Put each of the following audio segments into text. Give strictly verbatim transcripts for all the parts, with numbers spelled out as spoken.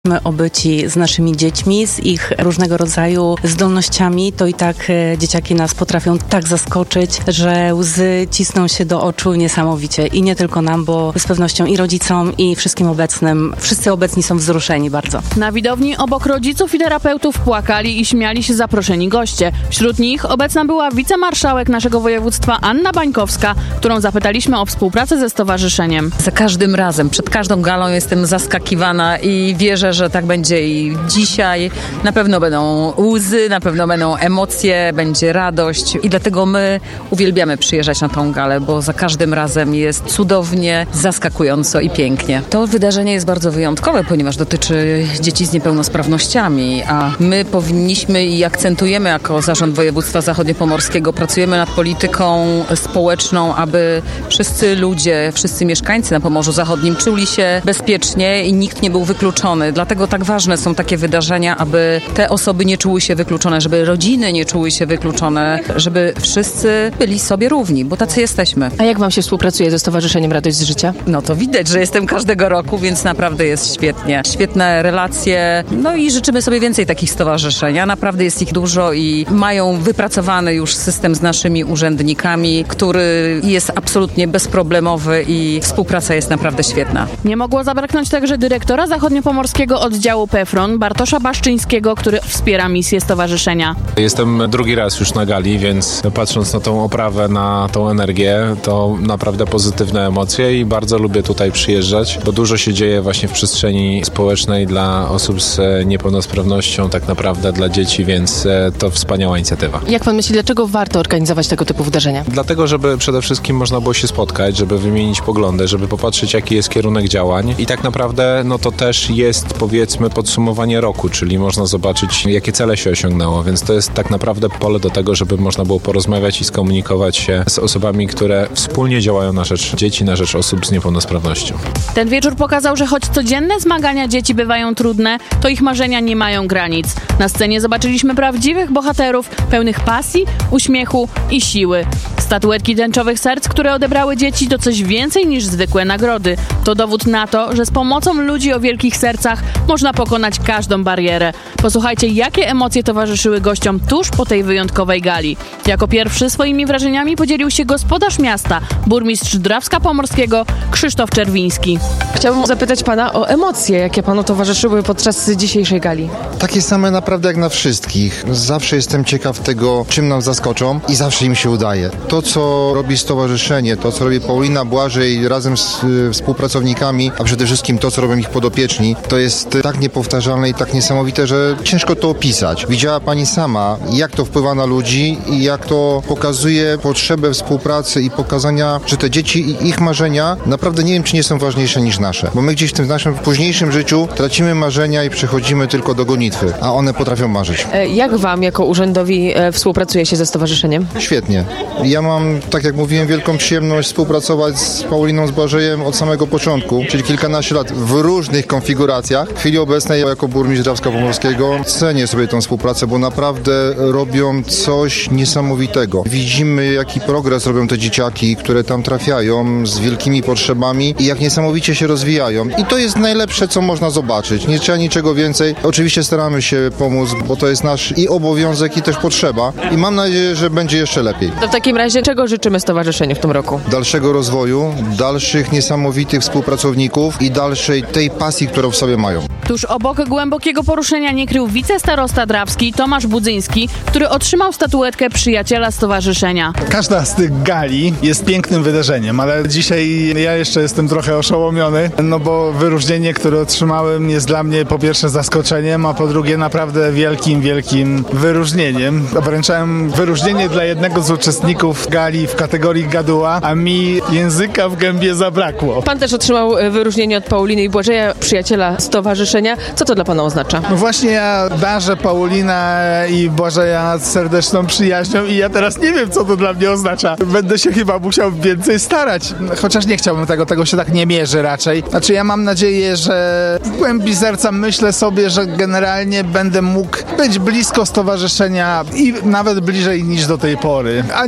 My obyci z naszymi dziećmi, z ich różnego rodzaju zdolnościami, to i tak e, dzieciaki nas potrafią tak zaskoczyć, że łzy cisną się do oczu niesamowicie. I nie tylko nam, bo z pewnością i rodzicom, i wszystkim obecnym. Wszyscy obecni są wzruszeni bardzo. Na widowni obok rodziców i terapeutów płakali i śmiali się zaproszeni goście. Wśród nich obecna była wicemarszałek naszego województwa Anna Bańkowska, którą zapytaliśmy o współpracę ze stowarzyszeniem. Za każdym razem, przed każdą galą jestem zaskakiwana i wierzę, że tak będzie i dzisiaj. Na pewno będą łzy, na pewno będą emocje, będzie radość i dlatego my uwielbiamy przyjeżdżać na tą galę, bo za każdym razem jest cudownie, zaskakująco i pięknie. To wydarzenie jest bardzo wyjątkowe, ponieważ dotyczy dzieci z niepełnosprawnościami, a my powinniśmy i akcentujemy jako Zarząd Województwa Zachodniopomorskiego, pracujemy nad polityką społeczną, aby wszyscy ludzie, wszyscy mieszkańcy na Pomorzu Zachodnim czuli się bezpiecznie i nikt nie był wykluczony. Dlatego tak ważne są takie wydarzenia, aby te osoby nie czuły się wykluczone, żeby rodziny nie czuły się wykluczone, żeby wszyscy byli sobie równi, bo tacy jesteśmy. A jak wam się współpracuje ze Stowarzyszeniem Radość z Życia? No to widać, że jestem każdego roku, więc naprawdę jest świetnie. Świetne relacje, no i życzymy sobie więcej takich stowarzyszeń. A naprawdę jest ich dużo i mają wypracowany już system z naszymi urzędnikami, który jest absolutnie bezproblemowy i współpraca jest naprawdę świetna. Nie mogło zabraknąć także dyrektora zachodniopomorskiego oddziału PEFRON, Bartosza Baszczyńskiego, który wspiera misję stowarzyszenia. Jestem drugi raz już na gali, więc patrząc na tą oprawę, na tą energię, to naprawdę pozytywne emocje i bardzo lubię tutaj przyjeżdżać, bo dużo się dzieje właśnie w przestrzeni społecznej dla osób z niepełnosprawnością, tak naprawdę dla dzieci, więc to wspaniała inicjatywa. Jak pan myśli, dlaczego warto organizować tego typu wydarzenia? Dlatego, żeby przede wszystkim można było się spotkać, żeby wymienić poglądy, żeby popatrzeć, jaki jest kierunek działań i tak naprawdę no to też jest, powiedzmy, podsumowanie roku, czyli można zobaczyć, jakie cele się osiągnęło, więc to jest tak naprawdę pole do tego, żeby można było porozmawiać i skomunikować się z osobami, które wspólnie działają na rzecz dzieci, na rzecz osób z niepełnosprawnością. Ten wieczór pokazał, że choć codzienne zmagania dzieci bywają trudne, to ich marzenia nie mają granic. Na scenie zobaczyliśmy prawdziwych bohaterów, pełnych pasji, uśmiechu i siły. Statuetki tęczowych serc, które odebrały dzieci, to coś więcej niż zwykłe nagrody. To dowód na to, że z pomocą ludzi o wielkich sercach można pokonać każdą barierę. Posłuchajcie, jakie emocje towarzyszyły gościom tuż po tej wyjątkowej gali. Jako pierwszy swoimi wrażeniami podzielił się gospodarz miasta, burmistrz Drawska Pomorskiego, Krzysztof Czerwiński. Chciałbym zapytać pana o emocje, jakie panu towarzyszyły podczas dzisiejszej gali. Takie same naprawdę jak na wszystkich. Zawsze jestem ciekaw tego, czym nas zaskoczą i zawsze im się udaje. To, co robi stowarzyszenie, to, co robi Paulina Błażej razem z y, współpracownikami, a przede wszystkim to, co robią ich podopieczni, to jest tak niepowtarzalne i tak niesamowite, że ciężko to opisać. Widziała pani sama, jak to wpływa na ludzi i jak to pokazuje potrzebę współpracy i pokazania, że te dzieci i ich marzenia naprawdę nie wiem, czy nie są ważniejsze niż nasze. Bo my gdzieś w tym naszym późniejszym życiu tracimy marzenia i przechodzimy tylko do gonitwy, a one potrafią marzyć. Jak wam jako urzędowi współpracuje się ze stowarzyszeniem? Świetnie. Ja mam, tak jak mówiłem, wielką przyjemność współpracować z Pauliną z Błażejem od samego początku, czyli kilkanaście lat w różnych konfiguracjach. W chwili obecnej jako burmistrz Drawska Pomorskiego cenię sobie tą współpracę, bo naprawdę robią coś niesamowitego. Widzimy, jaki progres robią te dzieciaki, które tam trafiają z wielkimi potrzebami i jak niesamowicie się rozwijają. I to jest najlepsze, co można zobaczyć. Nie trzeba niczego więcej. Oczywiście staramy się pomóc, bo to jest nasz i obowiązek, i też potrzeba. I mam nadzieję, że będzie jeszcze lepiej. To w takim razie czego życzymy stowarzyszeniu w tym roku? Dalszego rozwoju, dalszych niesamowitych współpracowników i dalszej tej pasji, którą w sobie mają. Tuż obok głębokiego poruszenia nie krył wicestarosta drawski Tomasz Budzyński, który otrzymał statuetkę przyjaciela stowarzyszenia. Każda z tych gali jest pięknym wydarzeniem, ale dzisiaj ja jeszcze jestem trochę oszołomiony, no bo wyróżnienie, które otrzymałem, jest dla mnie po pierwsze zaskoczeniem, a po drugie naprawdę wielkim, wielkim wyróżnieniem. Wręczałem wyróżnienie dla jednego z uczestników gali w kategorii gaduła, a mi języka w gębie zabrakło. Pan też otrzymał wyróżnienie od Pauliny i Błażeja, przyjaciela stowarzyszenia. Co to dla pana oznacza? No właśnie ja darzę Paulina i Błażeja serdeczną przyjaźnią i ja teraz nie wiem, co to dla mnie oznacza. Będę się chyba musiał więcej starać, chociaż nie chciałbym tego, tego się tak nie mierzy raczej. Znaczy ja mam nadzieję, że w głębi serca myślę sobie, że generalnie będę mógł być blisko stowarzyszenia i nawet bliżej niż do tej pory. A nie chodzi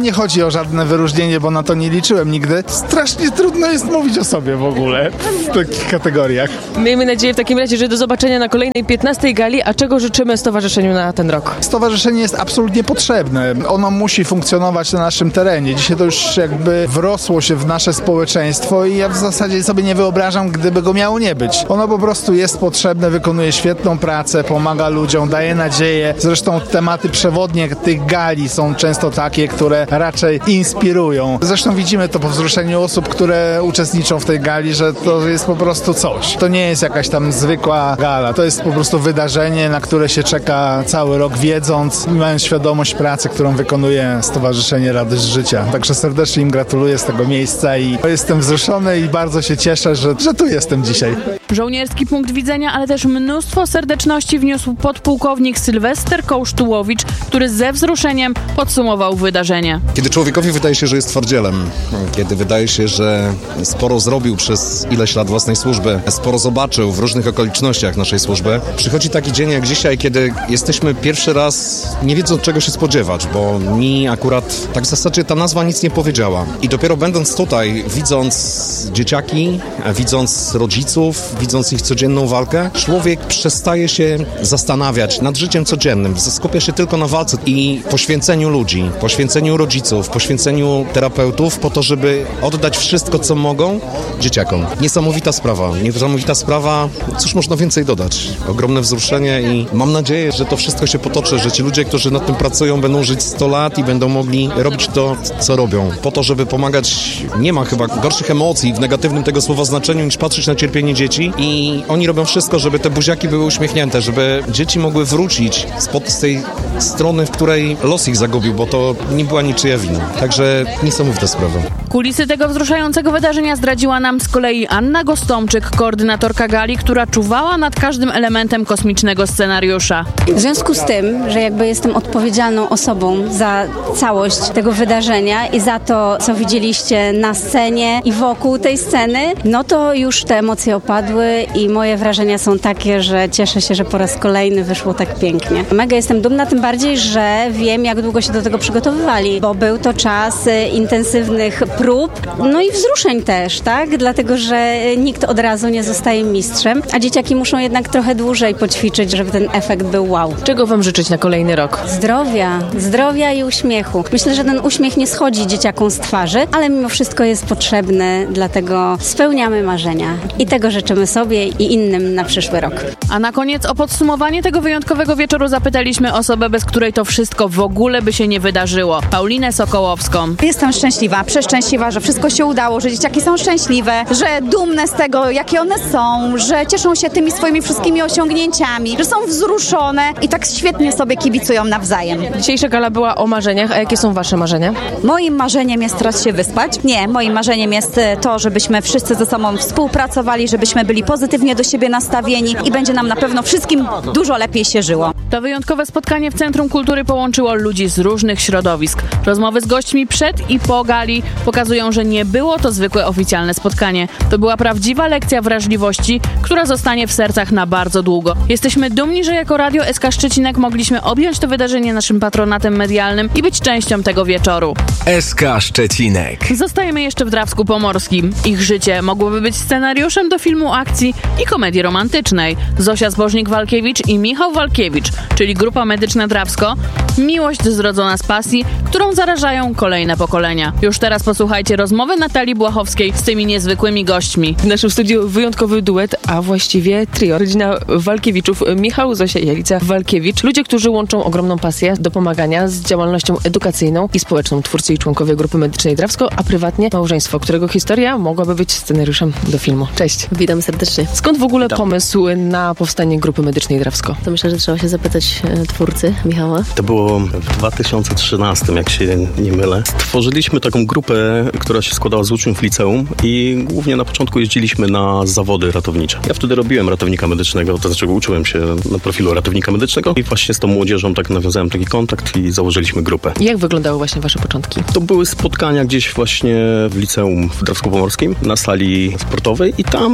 chodzi o żadne wyróżnienie, bo na to nie liczyłem nigdy. Strasznie trudno jest mówić o sobie w ogóle w takich kategoriach. Miejmy nadzieję w takim razie, że do zobaczenia na kolejnej piętnastej gali. A czego życzymy stowarzyszeniu na ten rok? Stowarzyszenie jest absolutnie potrzebne. Ono musi funkcjonować na naszym terenie. Dzisiaj to już jakby wrosło się w nasze społeczeństwo i ja w zasadzie sobie nie wyobrażam, gdyby go miało nie być. Ono po prostu jest potrzebne, wykonuje świetną pracę, pomaga ludziom, daje nadzieję. Zresztą tematy przewodnie tych gali są często takie, które raczej inspirują. Zresztą widzimy to po wzruszeniu osób, które uczestniczą w tej gali, że to jest po prostu coś. To nie jest jakaś tam zwykła gala. To jest po prostu wydarzenie, na które się czeka cały rok, wiedząc i mając świadomość pracy, którą wykonuje Stowarzyszenie Radość Życia. Także serdecznie im gratuluję z tego miejsca i jestem wzruszony i bardzo się cieszę, że, że tu jestem dzisiaj. Żołnierski punkt widzenia, ale też mnóstwo serdeczności wniósł podpułkownik Sylwester Kołsztułowicz, który ze wzruszeniem podsumował wydarzenie. Kiedy człowiekowi wydaje się, że jest twardzielem, kiedy wydaje się, że sporo zrobił przez ileś lat własnej służby, sporo zobaczył w różnych okolicznościach naszej służby, przychodzi taki dzień jak dzisiaj, kiedy jesteśmy pierwszy raz nie wiedząc czego się spodziewać, bo mi akurat tak w zasadzie ta nazwa nic nie powiedziała. I dopiero będąc tutaj, widząc dzieciaki, widząc rodziców, widząc ich codzienną walkę, człowiek przestaje się zastanawiać nad życiem codziennym, skupia się tylko na walce i poświęceniu ludzi, poświęceniu rodziców, poświęceniu terapeutów po to, żeby oddać wszystko, co mogą dzieciakom. Niesamowita sprawa, niesamowita sprawa, cóż można więcej dodać? Ogromne wzruszenie i mam nadzieję, że to wszystko się potoczy, że ci ludzie, którzy nad tym pracują, będą żyć sto lat i będą mogli robić to, co robią. Po to, żeby pomagać, nie ma chyba gorszych emocji w negatywnym tego słowa znaczeniu, niż patrzeć na cierpienie dzieci i oni robią wszystko, żeby te buziaki były uśmiechnięte, żeby dzieci mogły wrócić spod, z tej strony, w której los ich zagubił, bo to nie była niczyja wina. Także niesamowita sprawa. Kulisy tego wzruszającego wydarzenia zdradziła nam z kolei Anna Gostomczyk, koordynatorka gali, która czuwała nad każdym elementem kosmicznego scenariusza. W związku z tym, że jakby jestem odpowiedzialną osobą za całość tego wydarzenia i za to, co widzieliście na scenie i wokół tej sceny, no to już te emocje opadły i moje wrażenia są takie, że cieszę się, że po raz kolejny wyszło tak pięknie. Mega jestem dumna, tym bardziej, że wiem, jak długo się do tego przygotowywali, bo był to czas intensywnych prób, no i wzruszeń też, tak? Dlatego, że nikt od razu nie zostaje mistrzem, a dzieciaki muszą jednak trochę dłużej poćwiczyć, żeby ten efekt był wow. Czego wam życzyć na kolejny rok? Zdrowia, zdrowia i uśmiechu. Myślę, że ten uśmiech nie schodzi dzieciakom z twarzy, ale mimo wszystko jest potrzebny, dlatego spełniamy marzenia i tego życzymy sobie i innym na przyszły rok. A na koniec o podsumowanie tego wyjątkowego wieczoru zapytaliśmy osobę, bez której to wszystko w ogóle by się nie wydarzyło. Paulinę Sokołowską. Jestem szczęśliwa, przeszczęśliwa, że wszystko się udało, że dzieciaki są szczęśliwe, że dumne z tego, jakie one są, że cieszą się tymi swoimi wszystkimi osiągnięciami, że są wzruszone i tak świetnie sobie kibicują nawzajem. Dzisiejsza gala była o marzeniach, a jakie są wasze marzenia? Moim marzeniem jest teraz się wyspać. Nie, moim marzeniem jest to, żebyśmy wszyscy ze sobą współpracowali, żebyśmy byli pozytywnie do siebie nastawieni i będzie nam na pewno wszystkim dużo lepiej się żyło. To wyjątkowe spotkanie w Centrum Kultury połączyło ludzi z różnych środowisk. Rozmowy z gośćmi przed i po gali pokazują, że nie było to zwykłe oficjalne spotkanie. To była prawdziwa lekcja wrażliwości, która zostanie w sercach na bardzo długo. Jesteśmy dumni, że jako Radio S K Szczecinek mogliśmy objąć to wydarzenie naszym patronatem medialnym i być częścią tego wieczoru. S K Szczecinek. Zostajemy jeszcze w Drawsku Pomorskim. Ich życie mogłoby być scenariuszem do filmu akcji i komedii romantycznej. Zosia Zbożnik-Walkiewicz i Michał Walkiewicz, czyli Grupa Medyczna Drawsko, miłość zrodzona z pasji, którą zarażają kolejne pokolenia. Już teraz posłuchajcie rozmowy Natalii Błachowskiej z tymi niezwykłymi gośćmi. W naszym studiu wyjątkowy duet, a właściwie trio. Rodzina Walkiewiczów, Michał, Zosia i Alicja Walkiewicz. Ludzie, którzy łączą ogromną pasję do pomagania z działalnością edukacyjną i społeczną. Twórcy i członkowie Grupy Medycznej Drawsko, a prywatnie małżeństwo, którego historia mogłaby być scenariuszem do filmu. Cześć. Witam serdecznie. Skąd w ogóle Witam. pomysł na powstanie Grupy Medycznej Drawsko? To myślę, że trzeba się zapytać e, twórcy, Michała. To było w dwa tysiące trzynastym, jak się nie mylę. Stworzyliśmy taką grupę, która się składała z uczniów liceum i głównie na początku jeździliśmy na zawody ratownicze. Ja wtedy robiłem ratownika medycznego, to znaczy uczyłem się na profilu ratownika medycznego i właśnie z tą młodzieżą tak nawiązałem taki kontakt i założyliśmy grupę. Jak wyglądały właśnie wasze początki? To były spotkania gdzieś właśnie w liceum w Drawsku Pomorskim, na sali sportowej i tam zgłębialiśmy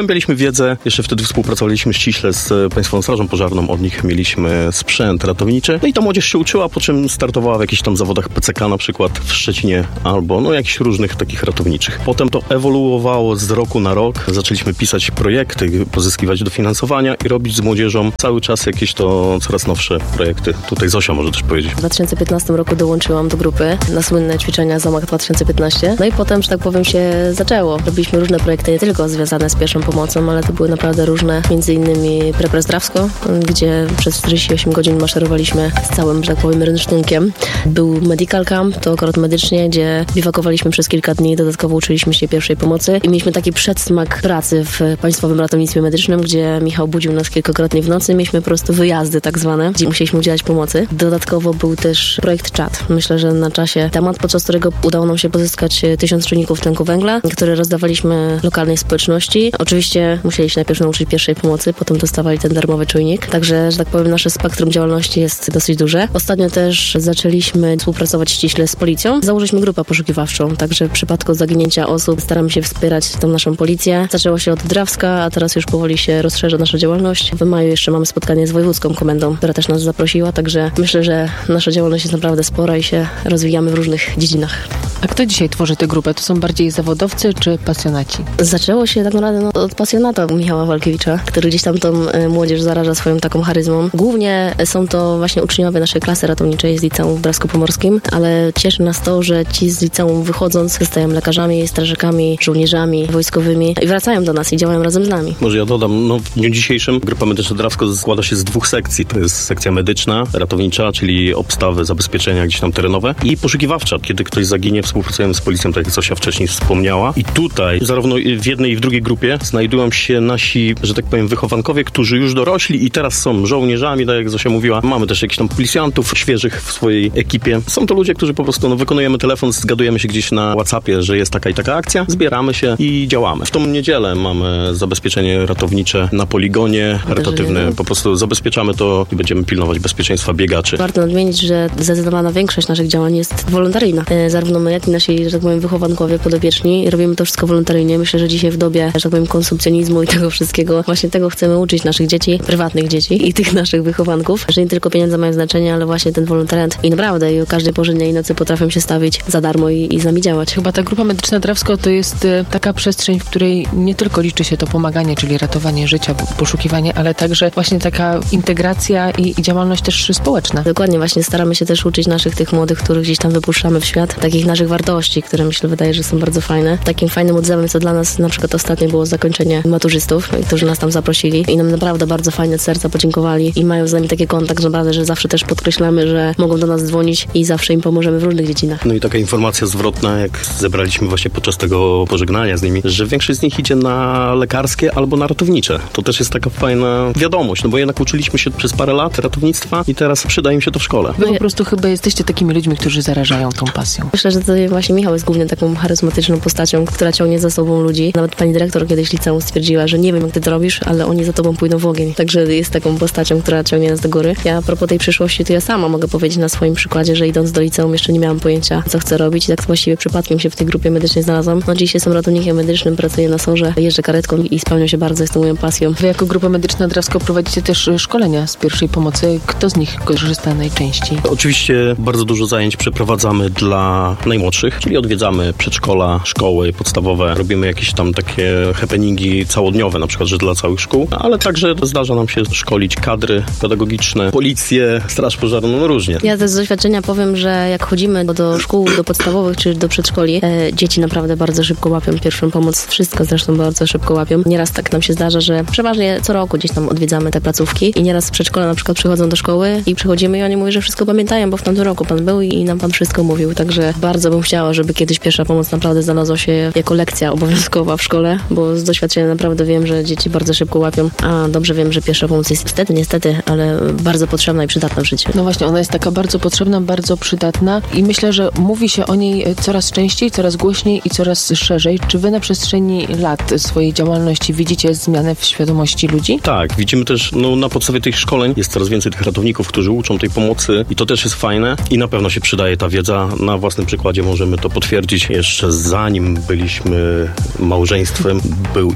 Pogłębialiśmy wiedzę, jeszcze wtedy współpracowaliśmy ściśle z Państwową Strażą Pożarną, od nich mieliśmy sprzęt ratowniczy. No i ta młodzież się uczyła, po czym startowała w jakichś tam zawodach P C K na przykład w Szczecinie, albo no jakichś różnych takich ratowniczych. Potem to ewoluowało z roku na rok. Zaczęliśmy pisać projekty, pozyskiwać dofinansowania i robić z młodzieżą cały czas jakieś to coraz nowsze projekty. Tutaj Zosia może też powiedzieć. W dwa tysiące piętnastym roku dołączyłam do grupy na słynne ćwiczenia Zamach dwa tysiące piętnaście. No i potem, że tak powiem, się zaczęło. Robiliśmy różne projekty, nie tylko związane z pierwszą pomocą, ale to były naprawdę różne, między innymi Prepres Drawsko, gdzie przez czterdzieści osiem godzin maszerowaliśmy z całym, że tak powiem, rynsztunkiem. Był Medical Camp, to akurat medycznie, gdzie biwakowaliśmy przez kilka dni, dodatkowo uczyliśmy się pierwszej pomocy i mieliśmy taki przedsmak pracy w Państwowym Ratownictwie Medycznym, gdzie Michał budził nas kilkakrotnie w nocy. Mieliśmy po prostu wyjazdy tak zwane, gdzie musieliśmy udzielać pomocy. Dodatkowo był też projekt Czat. Myślę, że na czasie temat, podczas którego udało nam się pozyskać tysiąc czujników tlenku węgla, które rozdawaliśmy lokalnej społeczności. Oczywiście musieli się najpierw nauczyć pierwszej pomocy, potem dostawali ten darmowy czujnik. Także, że tak powiem, nasze spektrum działalności jest dosyć duże. Ostatnio też zaczęliśmy współpracować ściśle z policją. Założyliśmy grupę poszukiwawczą, także w przypadku zaginięcia osób staramy się wspierać tą naszą policję. Zaczęło się od Drawska, a teraz już powoli się rozszerza nasza działalność. W maju jeszcze mamy spotkanie z Wojewódzką Komendą, która też nas zaprosiła, także myślę, że nasza działalność jest naprawdę spora i się rozwijamy w różnych dziedzinach. A kto dzisiaj tworzy tę grupę? To są bardziej zawodowcy czy pasjonaci? Zaczęło się tak naprawdę no, od pasjonata Michała Walkiewicza, który gdzieś tam tą y, młodzież zaraża swoją taką charyzmą. Głównie są to właśnie uczniowie naszej klasy ratowniczej z liceum w Drawsko-Pomorskim, ale cieszy nas to, że ci z liceum wychodząc zostają lekarzami, strażakami, żołnierzami, wojskowymi i wracają do nas i działają razem z nami. Może ja dodam, no w dniu dzisiejszym Grupa Medyczna Drawsko składa się z dwóch sekcji. To jest sekcja medyczna, ratownicza, czyli obstawy, zabezpieczenia gdzieś tam terenowe i poszukiwawcza. Kiedy ktoś zaginie, współpracujemy z policją, tak jak Zosia wcześniej wspomniała. I tutaj, zarówno w jednej i w drugiej grupie znajdują się nasi, że tak powiem, wychowankowie, którzy już dorośli i teraz są żołnierzami, tak jak Zosia mówiła. Mamy też jakichś tam policjantów świeżych w swojej ekipie. Są to ludzie, którzy po prostu no, wykonujemy telefon, zgadujemy się gdzieś na WhatsAppie, że jest taka i taka akcja, zbieramy się i działamy. W tą niedzielę mamy zabezpieczenie ratownicze na poligonie charytatywnym. Po prostu zabezpieczamy to i będziemy pilnować bezpieczeństwa biegaczy. Warto nadmienić, że zdecydowana większość naszych działań jest wolontaryjna. E, zarówno my, jak i nasi, że tak powiem, wychowankowie podopieczni robimy to wszystko wolontaryjnie. Myślę, że dzisiaj w dobie, że tak powiem, konsumpcjonizmu i tego wszystkiego, właśnie tego chcemy uczyć naszych dzieci, prywatnych dzieci i tych naszych wychowanków, że nie tylko pieniądze mają znaczenie, ale właśnie ten wolontariat i naprawdę i o każdej porze dnia i nocy potrafią się stawić za darmo i, i z nami działać. Chyba ta Grupa Medyczna Drawsko to jest y, taka przestrzeń, w której nie tylko liczy się to pomaganie, czyli ratowanie życia, poszukiwanie, ale także właśnie taka integracja i, i działalność też społeczna. Dokładnie, właśnie staramy się też uczyć naszych tych młodych, których gdzieś tam wypuszczamy w świat, takich naszych wartości, które myślę, wydaje, że są bardzo fajne. Takim fajnym odzewem, co dla nas na przykład ostatnio było zakończenie maturzystów, którzy nas tam zaprosili i nam naprawdę bardzo fajne serca podziękowali i mają z nami taki kontakt, że naprawdę, że zawsze też podkreślamy, że mogą do nas dzwonić i zawsze im pomożemy w różnych dziedzinach. No i taka informacja zwrotna, jak zebraliśmy właśnie podczas tego pożegnania z nimi, że większość z nich idzie na lekarskie albo na ratownicze. To też jest taka fajna wiadomość, no bo jednak uczyliśmy się przez parę lat ratownictwa i teraz przyda im się to w szkole. Wy po prostu chyba jesteście takimi ludźmi, którzy zarażają tą pasją. Myślę, że to właśnie Michał jest głównie taką charyzmatyczną postacią, która ciągnie za sobą ludzi. Nawet pani dyrektor kiedyś liceum stwierdziła, że nie wiem, jak ty to robisz, ale oni za tobą pójdą w ogień. Także jest taką postacią, która ciągnie nas do góry. Ja a propos tej przyszłości, to ja sama mogę powiedzieć na swoim przykładzie, że idąc do liceum jeszcze nie miałam pojęcia, co chcę robić i tak właściwie przypadkiem się w tej grupie medycznej znalazłam. No dziś jestem ratownikiem medycznym, pracuję na sorze, jeżdżę karetką i spełniam się bardzo, jest to moją pasją. Wy jako Grupa Medyczna Drawsko prowadzicie też szkolenia z pierwszej pomocy. Kto z nich korzysta najczęściej? Oczywiście bardzo dużo zajęć przeprowadzamy dla najmłodszych, czyli odwiedzamy przedszkola, szkoły podstawowe, robimy jakieś tam takie happeningi całodniowe, na przykład, że dla całych szkół, ale także zdarza nam się szkolić kadry pedagogiczne, policję, straż pożarną, no różnie. Ja też z doświadczenia powiem, że jak chodzimy do szkół, do podstawowych czy do przedszkoli, e, dzieci naprawdę bardzo szybko łapią pierwszą pomoc. Wszystko zresztą bardzo szybko łapią. Nieraz tak nam się zdarza, że przeważnie co roku gdzieś tam odwiedzamy te placówki i nieraz z przedszkola na przykład przychodzą do szkoły i przychodzimy i oni mówią, że wszystko pamiętają, bo w tamtym roku pan był i nam pan wszystko mówił. Także bardzo bym chciała, żeby kiedyś pierwsza pomoc naprawdę znalazła się jako lekcja obowiązkowa w szkole, bo z doświadczenia naprawdę wiem, że dzieci bardzo szybko łapią, a dobrze wiem, że pierwsza pomoc jest niestety, niestety, ale bardzo potrzebna i przydatna w życiu. No właśnie, ona jest taka bardzo potrzebna, bardzo przydatna i myślę, że mówi się o niej coraz częściej, coraz głośniej i coraz szerzej. Czy wy na przestrzeni lat swojej działalności widzicie zmianę w świadomości ludzi? Tak, widzimy też, no na podstawie tych szkoleń jest coraz więcej tych ratowników, którzy uczą tej pomocy i to też jest fajne i na pewno się przydaje ta wiedza. Na własnym przykładzie możemy to potwierdzić. Jeszcze zanim byliśmy małżeństwem, był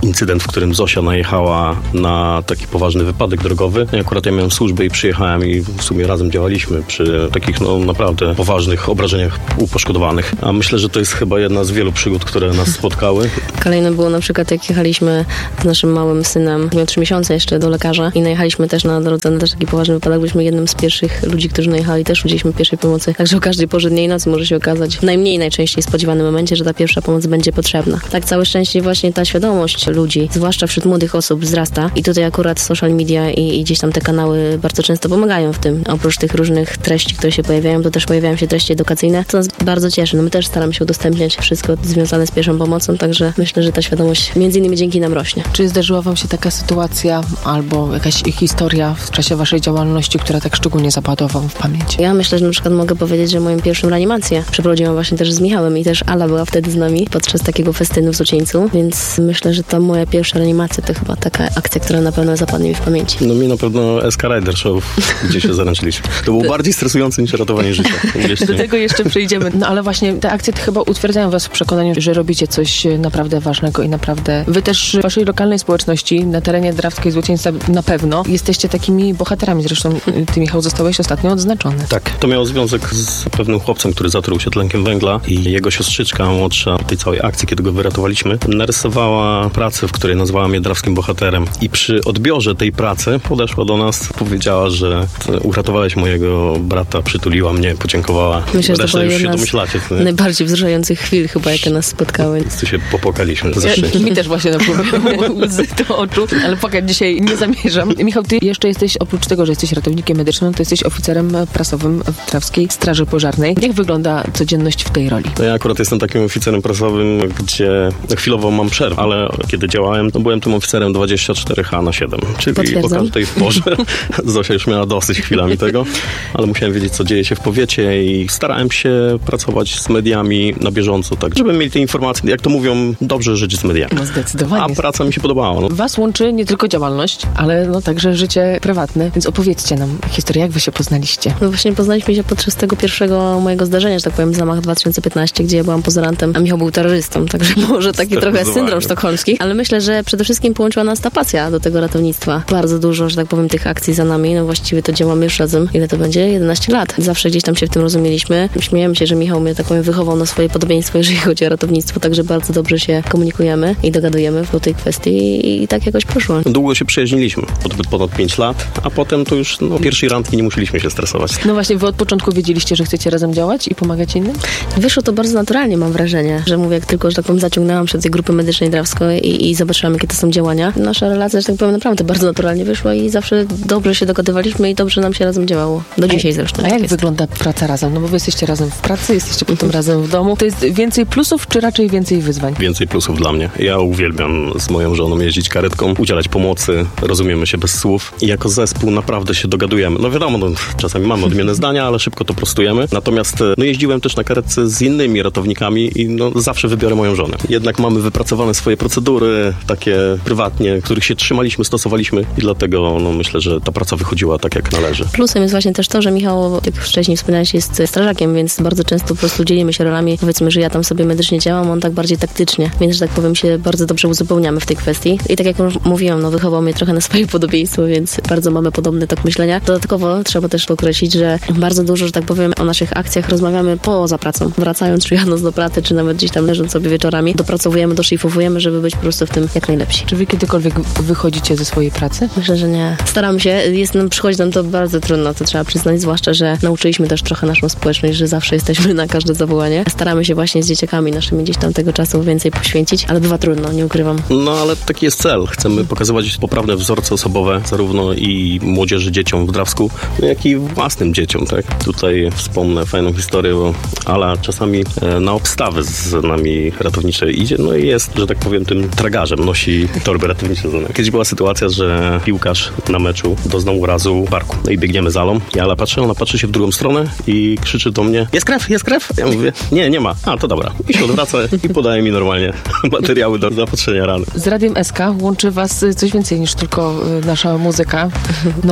incydent, w którym Zosia najechała na taki poważny wypadek drogowy. I akurat ja miałem służbę i przyjechałem i w sumie razem działaliśmy przy takich no naprawdę poważnych obrażeniach u poszkodowanych. A myślę, że to jest chyba jedna z wielu przygód, które nas spotkały. Kolejne było na przykład, jak jechaliśmy z naszym małym synem, miał trzy miesiące jeszcze do lekarza i najechaliśmy też na drodze na też taki poważny wypadek. Byliśmy jednym z pierwszych ludzi, którzy najechali, też udzieliliśmy pierwszej pomocy. Także o każdej porze dnia i nocy może się okazać w najmniej najczęściej spodziewanym momencie, że ta pierwsza pomoc będzie potrzebna. Tak całe szczęście właśnie ta świadomość ludzi, zwłaszcza wśród młodych osób, wzrasta i tutaj akurat social media i, i gdzieś tam te kanały bardzo często pomagają w tym. Oprócz tych różnych treści, które się pojawiają, to też pojawiają się treści edukacyjne, co nas bardzo cieszy. No my też staramy się udostępniać wszystko związane z pierwszą pomocą, także myślę, że ta świadomość między innymi dzięki nam rośnie. Czy zdarzyła wam się taka sytuacja albo jakaś historia w czasie waszej działalności, która tak szczególnie zapadła wam w pamięć? Ja myślę, że na przykład mogę powiedzieć, że moją pierwszą reanimację przeprowadziłam właśnie też z Michałem i też Ala była wtedy z nami podczas takiego festynu w Złocieńcu, więc myślę, że ta moja pierwsza reanimacja to chyba taka akcja, która na pewno zapadnie mi w pamięci. No mi na pewno S K Rider Show, gdzie się zaręczyliśmy. To było bardziej stresujące niż ratowanie życia. Do tego jeszcze przejdziemy. No ale właśnie te akcje chyba utwierdzają was w przekonaniu, że robicie coś naprawdę ważnego i naprawdę wy też w waszej lokalnej społeczności na terenie Drawskiej Złocieńca na pewno jesteście takimi bohaterami. Zresztą ty, Michał, zostałeś ostatnio odznaczony. Tak. To miało związek z pewnym chłopcem, który zatruł się tlenkiem węgla i jego siostrzyczka młodsza tej całej akcji, kiedy go wyratowaliśmy, narysowała pracę, w której nazwała mnie drawskim bohaterem. I przy odbiorze tej pracy podeszła do nas, powiedziała, że uratowałeś mojego brata, przytuliła mnie, podziękowała. Myślę, że to była już się jedna domyślacie. z najbardziej wzruszających chwil chyba, jakie nas spotkały. Tu się popłakaliśmy. Ja, mi też właśnie napływały łzy do oczu, ale płakać dzisiaj nie zamierzam. Michał, ty jeszcze jesteś, oprócz tego, że jesteś ratownikiem medycznym, to jesteś oficerem prasowym w Drawskiej Straży Pożarnej. Jak wygląda codzienność w tej roli? To ja akurat jestem takim oficerem prasowym, gdzie chwilowo mam przerwę, ale kiedy działałem, to byłem tym oficerem dwadzieścia cztery na siedem, czyli Potwierdzam. o każdej porze. Zosia już miała dosyć chwilami tego, ale musiałem wiedzieć, co dzieje się w powiecie i starałem się pracować z mediami na bieżąco, tak, żeby mieli te informacje, jak to mówią, dobrze żyć z mediami. No zdecydowanie. A praca mi się podobała. No. Was łączy nie tylko działalność, ale no także życie prywatne, więc opowiedzcie nam historię, jak wy się poznaliście. No właśnie poznaliśmy się podczas tego pierwszego mojego zdarzenia, że tak powiem, zamach dwa tysiące piętnastego, gdzie ja byłam pozerantem, a Michał był terrorystą, także może taki trochę syndrom sztokholmski, ale myślę, że przede wszystkim połączyła nas ta pasja do tego ratownictwa. Bardzo dużo, że tak powiem, tych akcji za nami, no właściwie to działamy już razem, ile to będzie? jedenaście lat. Zawsze gdzieś tam się w tym rozumieliśmy. Śmiejemy się, że Michał mnie, tak powiem, wychował na swoje podobieństwo, jeżeli chodzi o ratownictwo, także bardzo dobrze się komunikujemy i dogadujemy w tej kwestii i tak jakoś poszło. Długo się przyjaźniliśmy, ponad, ponad pięć lat, a potem to już no, pierwszej randki nie musieliśmy się stresować. No właśnie, wy od początku wiedzieliście, że chcecie razem działać i pomagać innym? Wyszło to bardzo naturalnie, mam wrażenie, że mówię, jak tylko, że tak powiem, zaciągnęłam się do tej grupy medycznej Drawskiej i, i zobaczyłam, jakie to są działania. Nasza relacja, że tak powiem, naprawdę bardzo naturalnie wyszła i zawsze dobrze się dogadywaliśmy i dobrze nam się razem działało. Do dzisiaj zresztą. A jak jest. wygląda praca razem? No bo wy jesteście razem w pracy, jesteście potem razem w domu. To jest więcej plusów, czy raczej więcej wyzwań? Więcej plusów dla mnie. Ja uwielbiam z moją żoną jeździć karetką, udzielać pomocy, rozumiemy się bez słów i jako zespół naprawdę się dogadujemy. No wiadomo, no, czasami mamy odmienne zdania, ale szybko to prostujemy. Natomiast no, jeździłem też na karetce z innymi ratownikami i no, zawsze wybiorę moją żonę. Jednak mamy wypracowane swoje procedury, takie prywatnie, których się trzymaliśmy, stosowaliśmy i dlatego no, myślę, że ta praca wychodziła tak, jak należy. Plusem jest właśnie też to, że Michał, jak wcześniej wspomniałeś, jest strażakiem, więc bardzo często po prostu dzielimy się rolami. Powiedzmy, że ja tam sobie medycznie działam, on tak bardziej taktycznie, więc, że tak powiem, się bardzo dobrze uzupełniamy w tej kwestii. I tak jak już mówiłam, no wychował mnie trochę na swoje podobieństwo, więc bardzo mamy podobny tok myślenia. Dodatkowo trzeba też podkreślić, że bardzo dużo, że tak powiem, o naszych akcjach rozmawiamy poza pracą. Wracając, czy jadąc do pracy, czy nawet gdzieś tam leżąc sobie wieczorami, dopracowujemy, doszlifowujemy, żeby być po prostu w tym jak najlepsi. Czy wy kiedykolwiek wychodzicie ze swojej pracy? Myślę, że nie. Staramy się. Jest nam, przychodzi nam to bardzo trudno, to trzeba przyznać, zwłaszcza, że nauczyliśmy też trochę naszą społeczność, że zawsze jesteśmy na każde zawołanie. Staramy się właśnie z dzieciakami naszymi gdzieś tam tego czasu więcej poświęcić, ale bywa trudno, nie ukrywam. No ale taki jest cel. Chcemy pokazywać poprawne wzorce osobowe, zarówno i młodzieży, dzieciom w Drawsku, jak i własnym dzieciom, tak? Tutaj wspomnę fajną historię, bo Ala czasami na obstawy z nami ratownicze idzie, no i jest, że tak powiem, tym tragarzem, nosi torby ratownicze. Kiedyś była sytuacja, że piłkarz na meczu doznał urazu barku. No i biegniemy z Alą. I Ala patrzy, ona patrzy się w drugą stronę i krzyczy do mnie: jest krew, jest krew? Ja mówię: nie, nie ma. A, to dobra. I się odwraca i podaje mi normalnie materiały do zapatrzenia rany. Z Radiem S K łączy was coś więcej niż tylko nasza muzyka, no bo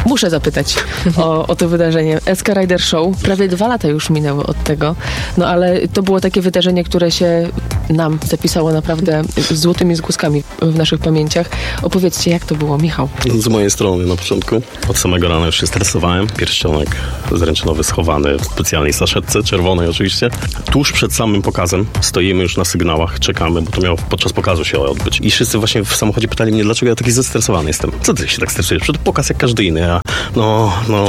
Muszę zapytać o, o to wydarzenie. S K Rider Show. Prawie dwa lata już minęły od tego. No ale to było takie wydarzenie, które się nam zapisało naprawdę złotymi zgłuskami w naszych pamięciach. Opowiedzcie, jak to było, Michał? Z mojej strony na początku. Od samego rana już się stresowałem. Pierścionek zręczynowy schowany w specjalnej saszetce, czerwonej oczywiście. Tuż przed samym pokazem stoimy już na sygnałach, czekamy, bo to miało podczas pokazu się odbyć. I wszyscy właśnie w samochodzie pytali mnie, dlaczego ja taki zestresowany jestem. Co ty się tak stresujesz? Przed pokaz jak każdy inny. Ja, no, no,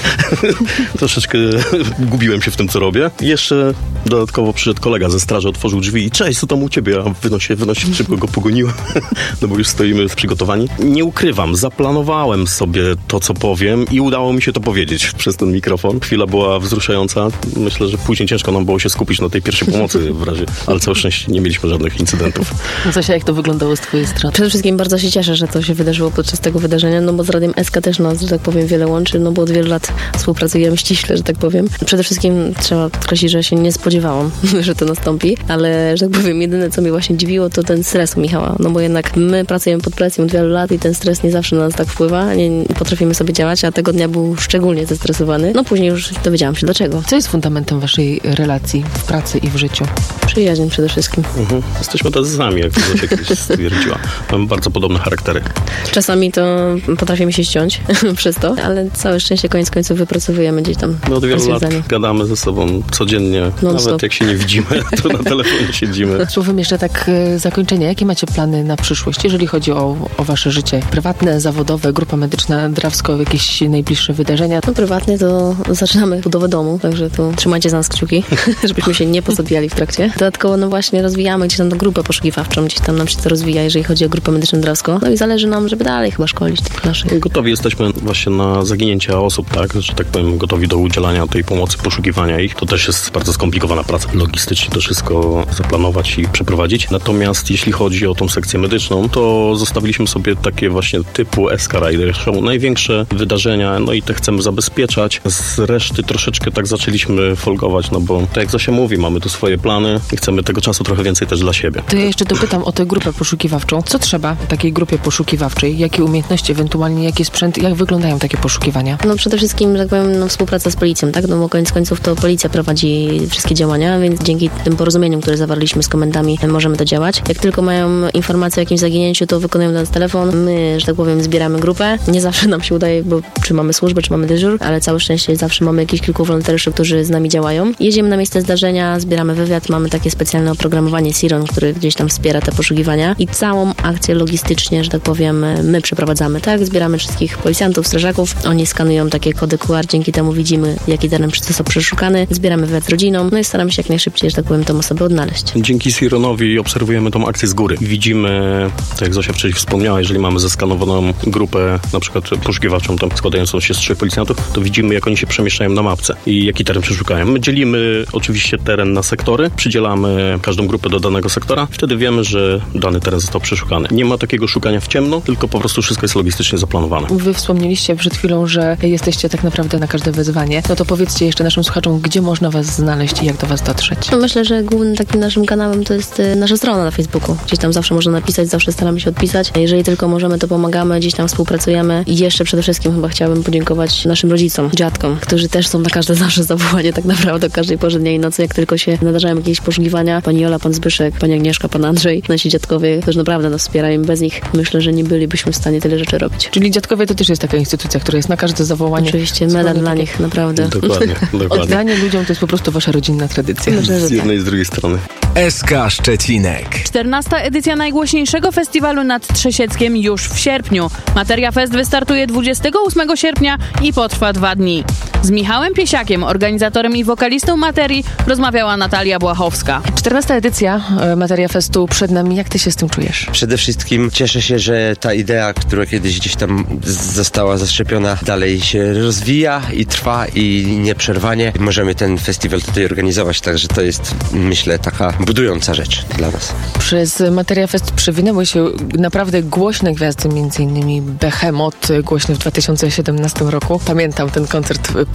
troszeczkę gubiłem się w tym, co robię. I jeszcze dodatkowo przyszedł kolega ze straży, otworzył drzwi i cześć, co tam u ciebie? A wynosi, wynosi szybko go pogoniłem, no bo już stoimy przygotowani. Nie ukrywam, zaplanowałem sobie to, co powiem i udało mi się to powiedzieć przez ten mikrofon. Chwila była wzruszająca. Myślę, że później ciężko nam było się skupić na tej pierwszej pomocy w razie, ale całe szczęście nie mieliśmy żadnych incydentów. Zosia, jak to wyglądało z twojej strony? Przede wszystkim bardzo się cieszę, że to się wydarzyło podczas tego wydarzenia, no bo z Radiem S K też nas, że tak powiem, wiele łączy, no bo od wielu lat współpracujemy ściśle, że tak powiem. Przede wszystkim trzeba podkreślić, że się nie spodziewałam, że to nastąpi, ale, że tak powiem, jedyne, co mnie właśnie dziwiło, to ten stres u Michała, no bo jednak my pracujemy pod presją od wielu lat i ten stres nie zawsze na nas tak wpływa, nie, nie potrafimy sobie działać, a tego dnia był szczególnie zestresowany. No później już dowiedziałam się dlaczego. Co jest fundamentem waszej relacji w pracy i w życiu? Przyjaźń przede wszystkim. Mhm. Jesteśmy tacy sami, jak to się kiedyś stwierdziła. Mamy bardzo podobne charaktery. Czasami to potrafimy się ściąć przez to, ale całe szczęście koniec końców wypracowujemy gdzieś tam. My od wielu lat gadamy ze sobą codziennie. Non-stop. Nawet jak się nie widzimy, to na telefonie siedzimy. Słowem jeszcze tak zakończenie. Jakie macie plany na przyszłość, jeżeli chodzi o, o wasze życie prywatne, zawodowe, grupa medyczna Drawsko, jakieś najbliższe wydarzenia? No prywatnie to zaczynamy budowę domu, także tu trzymajcie za nas kciuki, żebyśmy się nie pozabijali w trakcie. Dodatkowo no właśnie rozwijamy gdzieś tam tą grupę poszukiwawczą, gdzieś tam nam się to rozwija, jeżeli chodzi o grupę medyczną Drawsko. No i zależy nam, żeby dalej chyba szkolić tych naszych. Gotowi jesteśmy właśnie na zaginięcie osób, tak, że tak powiem, gotowi do udzielania tej pomocy, poszukiwania ich. To też jest bardzo skomplikowana praca. Logistycznie to wszystko zaplanować i przeprowadzić. Natomiast jeśli chodzi o tą sekcję medyczną, to zostawiliśmy sobie takie właśnie typu S K Rider Show, największe wydarzenia, no i te chcemy zabezpieczać. Z reszty troszeczkę tak zaczęliśmy folgować, no bo tak jak Zosia mówi, mamy tu swoje plany i chcemy tego czasu trochę więcej też dla siebie. To ja jeszcze dopytam o tę grupę poszukiwawczą. Co trzeba w takiej grupie poszukiwawczej? Jakie umiejętności, ewentualnie jaki sprzęt? Jak wyglądają takie poszukiwania? No przede wszystkim, że tak powiem, no, współpraca z policją, tak? No bo koniec końców to policja prowadzi wszystkie działania, więc dzięki tym porozumieniom, które zawarliśmy z komendami, możemy to działać. Jak tylko mają informacje o jakimś zaginięciu, to wykonują do nas telefon. My, że tak powiem, zbieramy grupę. Nie zawsze nam się udaje, bo czy mamy służbę, czy mamy dyżur, ale całe szczęście zawsze mamy jakieś kilku wolontariuszy, którzy z nami działają. Jedziemy na miejsce zdarzenia, zbieramy wywiad, mamy takie specjalne oprogramowanie Siron, który gdzieś tam wspiera te poszukiwania i całą akcję logistycznie, że tak powiem, my przeprowadzamy, tak? Zbieramy wszystkich policjantów, strażaków, oni skanują takie kody Q R, dzięki temu widzimy, jaki teren został przeszukany, zbieramy wywiad z rodziną, no i staramy się jak najszybciej, że tak powiem, tą osobę odnaleźć. Dzięki Sironowi obserwujemy tą akcję z góry. Widzimy, tak jak Zosia wcześniej wspomniała, jeżeli mamy zeskanowaną grupę, na przykład poszukiwawczą, tam składającą się z trzech policjantów, to widzimy, jak oni się przemieszczają na mapce i jaki teren przeszukają. My dzielimy oczywiście teren na sektory, przydzielamy każdą grupę do danego sektora, wtedy wiemy, że dany teren został przeszukany. Nie ma takiego szukania w ciemno, tylko po prostu wszystko jest logistycznie zaplanowane. Wy wspomnieliście przed chwilą, że jesteście tak naprawdę na każde wyzwanie. No to powiedzcie jeszcze naszym słuchaczom, gdzie można was znaleźć i jak do was dotrzeć. No myślę, że głównym takim naszym kanałem to jest nasza strona na Facebooku. Gdzieś tam zawsze można napisać, zawsze staramy się odpisać. Jeżeli tylko możemy, to pomagamy, gdzieś tam współpracujemy. I jeszcze przede wszystkim chyba chciałabym podziękować naszym rodzicom, dziadkom, którzy też są na każde nasze zawołanie tak naprawdę o każdej porze dnia i nocy. Jak tylko się nadarzają jakieś poszukiwania, pani Jola, pan Zbyszek, pani Agnieszka, pan Andrzej, nasi dziadkowie też naprawdę nas wspierają. Bez nich myślę, że nie bylibyśmy w stanie tyle rzeczy robić. Czyli dziadkowie to też jest taka instytucja, która jest na każde zawołanie. Oczywiście, medal dla takie... nich, naprawdę. Dokładnie, dokładnie. Oddanie ludziom to jest po prostu wasza rodzinna tradycja. Myślę, że z jednej i tak. z drugiej strony. S K Szczecinek. czternasta edycja najgłośniejszego festiwalu nad Trzesieckiem już w sierpniu. Materia Fest wystartuje dwudziestego ósmego sierpnia i potrwa dwa dni. Z Michałem Piesiakiem, organizatorem i wokalistą Materii, rozmawiała Natalia Błachowska. czternasta edycja Materia Festu przed nami. Jak ty się z tym czujesz? Przede wszystkim cieszę się, że ta idea, która kiedyś gdzieś tam została zaszczepiona, dalej się rozwija i trwa i nieprzerwanie. Możemy ten festiwal tutaj organizować, także to jest, myślę, taka budująca rzecz dla nas. Przez Materia Fest przewinęły się naprawdę głośne gwiazdy, między innymi Behemoth, głośny w dwa tysiące siedemnastym roku. Pamiętam ten koncert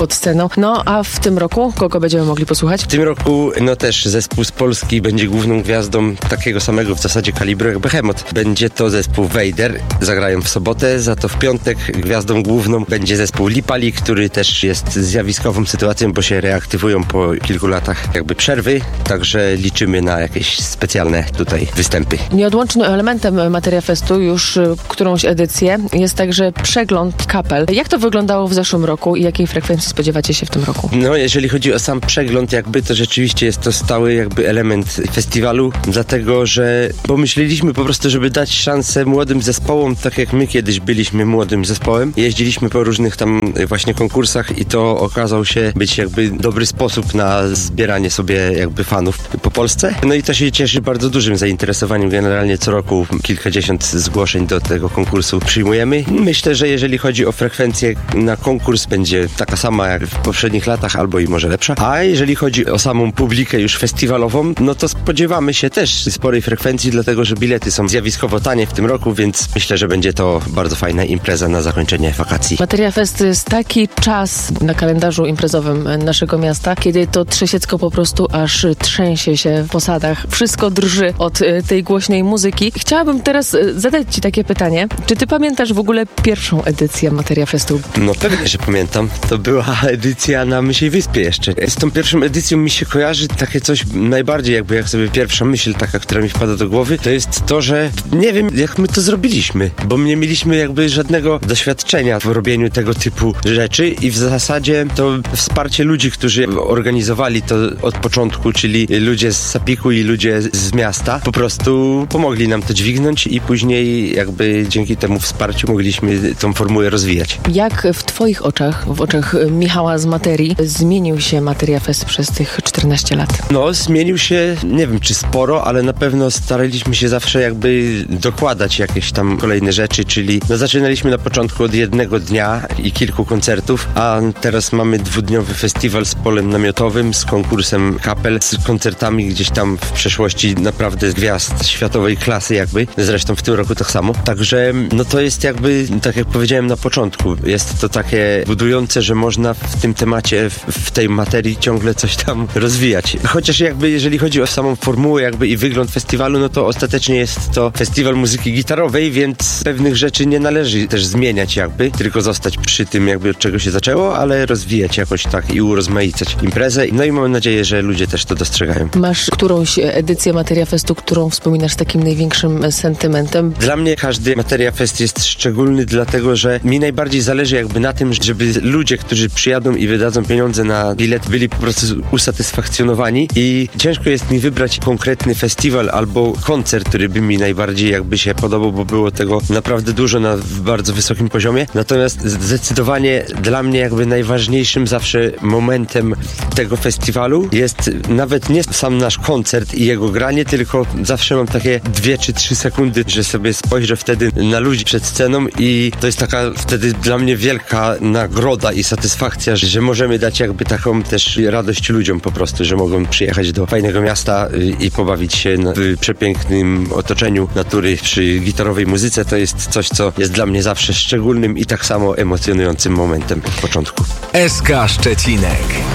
pod sceną. No a w tym roku kogo będziemy mogli posłuchać? W tym roku no też zespół z Polski będzie główną gwiazdą takiego samego w zasadzie kalibru jak Behemoth. Będzie to zespół Vader. Zagrają w sobotę, za to w piątek gwiazdą główną będzie zespół Lipali, który też jest zjawiskową sytuacją, bo się reaktywują po kilku latach jakby przerwy, także liczymy na jakieś specjalne tutaj występy. Nieodłącznym elementem Materia Festu już którąś edycję jest także przegląd kapel. Jak to wyglądało w zeszłym roku i jakiej frekwencji spodziewacie się w tym roku? No, jeżeli chodzi o sam przegląd jakby, to rzeczywiście jest to stały jakby element festiwalu, dlatego, że pomyśleliśmy po prostu, żeby dać szansę młodym zespołom, tak jak my kiedyś byliśmy młodym zespołem. Jeździliśmy po różnych tam właśnie konkursach i to okazał się być jakby dobry sposób na zbieranie sobie jakby fanów po Polsce. No i to się cieszy bardzo dużym zainteresowaniem. Generalnie co roku kilkadziesiąt zgłoszeń do tego konkursu przyjmujemy. Myślę, że jeżeli chodzi o frekwencję na konkurs, będzie taka sama jak w poprzednich latach, albo i może lepsza. A jeżeli chodzi o samą publikę już festiwalową, no to spodziewamy się też sporej frekwencji, dlatego że bilety są zjawiskowo tanie w tym roku, więc myślę, że będzie to bardzo fajna impreza na zakończenie wakacji. Materia Fest to jest taki czas na kalendarzu imprezowym naszego miasta, kiedy to Trzesiecko po prostu aż trzęsie się w posadach. Wszystko drży od tej głośnej muzyki. Chciałabym teraz zadać Ci takie pytanie. Czy Ty pamiętasz w ogóle pierwszą edycję Materia Festu? No pewnie, że pamiętam. To była edycja na Mysiej Wyspie jeszcze. Z tą pierwszą edycją mi się kojarzy takie coś najbardziej, jakby jak sobie pierwsza myśl taka, która mi wpada do głowy, to jest to, że nie wiem, jak my to zrobiliśmy, bo nie mieliśmy jakby żadnego doświadczenia w robieniu tego typu rzeczy i w zasadzie to wsparcie ludzi, którzy organizowali to od początku, czyli ludzie z Sapiku i ludzie z miasta, po prostu pomogli nam to dźwignąć i później jakby dzięki temu wsparciu mogliśmy tą formułę rozwijać. Jak w Twoich oczach, w oczach Michała z Materii, zmienił się Materia Fest przez tych czternaście lat? No, zmienił się, nie wiem czy sporo, ale na pewno staraliśmy się zawsze jakby dokładać jakieś tam kolejne rzeczy, czyli no, zaczynaliśmy na początku od jednego dnia i kilku koncertów, a teraz mamy dwudniowy festiwal z polem namiotowym, z konkursem kapel, z koncertami gdzieś tam w przeszłości naprawdę gwiazd światowej klasy jakby, zresztą w tym roku tak samo. Także no to jest jakby, tak jak powiedziałem na początku, jest to takie budujące, że można w tym temacie, w, w tej materii ciągle coś tam rozwijać. Chociaż jakby jeżeli chodzi o samą formułę jakby i wygląd festiwalu, no to ostatecznie jest to festiwal muzyki gitarowej, więc pewnych rzeczy nie należy też zmieniać jakby, tylko zostać przy tym jakby od czego się zaczęło, ale rozwijać jakoś tak i urozmaicać imprezę. No i mam nadzieję, że ludzie też to dostrzegają. Masz którąś edycję Materia Festu, którą wspominasz z takim największym sentymentem? Dla mnie każdy Materia Fest jest szczególny, dlatego że mi najbardziej zależy jakby na tym, żeby ludzie, którzy przyjadą i wydadzą pieniądze na bilet, byli po prostu usatysfakcjonowani i ciężko jest mi wybrać konkretny festiwal albo koncert, który by mi najbardziej jakby się podobał, bo było tego naprawdę dużo na bardzo wysokim poziomie. Natomiast zdecydowanie dla mnie jakby najważniejszym zawsze momentem tego festiwalu jest nawet nie sam nasz koncert i jego granie, tylko zawsze mam takie dwie czy trzy sekundy, że sobie spojrzę wtedy na ludzi przed sceną i to jest taka wtedy dla mnie wielka nagroda i satysfakcja, że, że możemy dać jakby taką też radość ludziom po prostu, że mogą przyjechać do fajnego miasta i pobawić się w przepięknym otoczeniu natury przy gitarowej muzyce. To jest coś, co jest dla mnie zawsze szczególnym i tak samo emocjonującym momentem od początku. S K Szczecinek.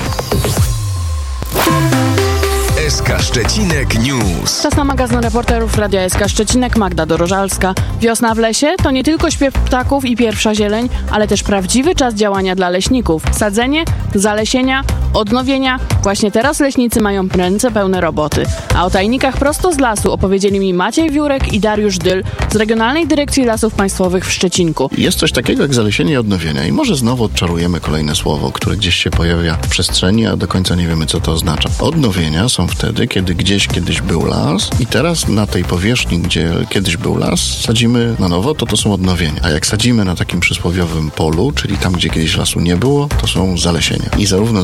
S K Szczecinek News. Czas na magazyn reporterów Radia S K Szczecinek, Magda Dorożalska. Wiosna w lesie to nie tylko śpiew ptaków i pierwsza zieleń, ale też prawdziwy czas działania dla leśników. Sadzenie, zalesienia, odnowienia. Właśnie teraz leśnicy mają ręce pełne roboty. A o tajnikach prosto z lasu opowiedzieli mi Maciej Wiórek i Dariusz Dyl z Regionalnej Dyrekcji Lasów Państwowych w Szczecinku. Jest coś takiego jak zalesienie i odnowienia i może znowu odczarujemy kolejne słowo, które gdzieś się pojawia w przestrzeni, a do końca nie wiemy, co to oznacza. Odnowienia są wtedy, kiedy gdzieś kiedyś był las i teraz na tej powierzchni, gdzie kiedyś był las, sadzimy na nowo, to to są odnowienia. A jak sadzimy na takim przysłowiowym polu, czyli tam, gdzie kiedyś lasu nie było, to są zalesienia. I zarówno zalesienia,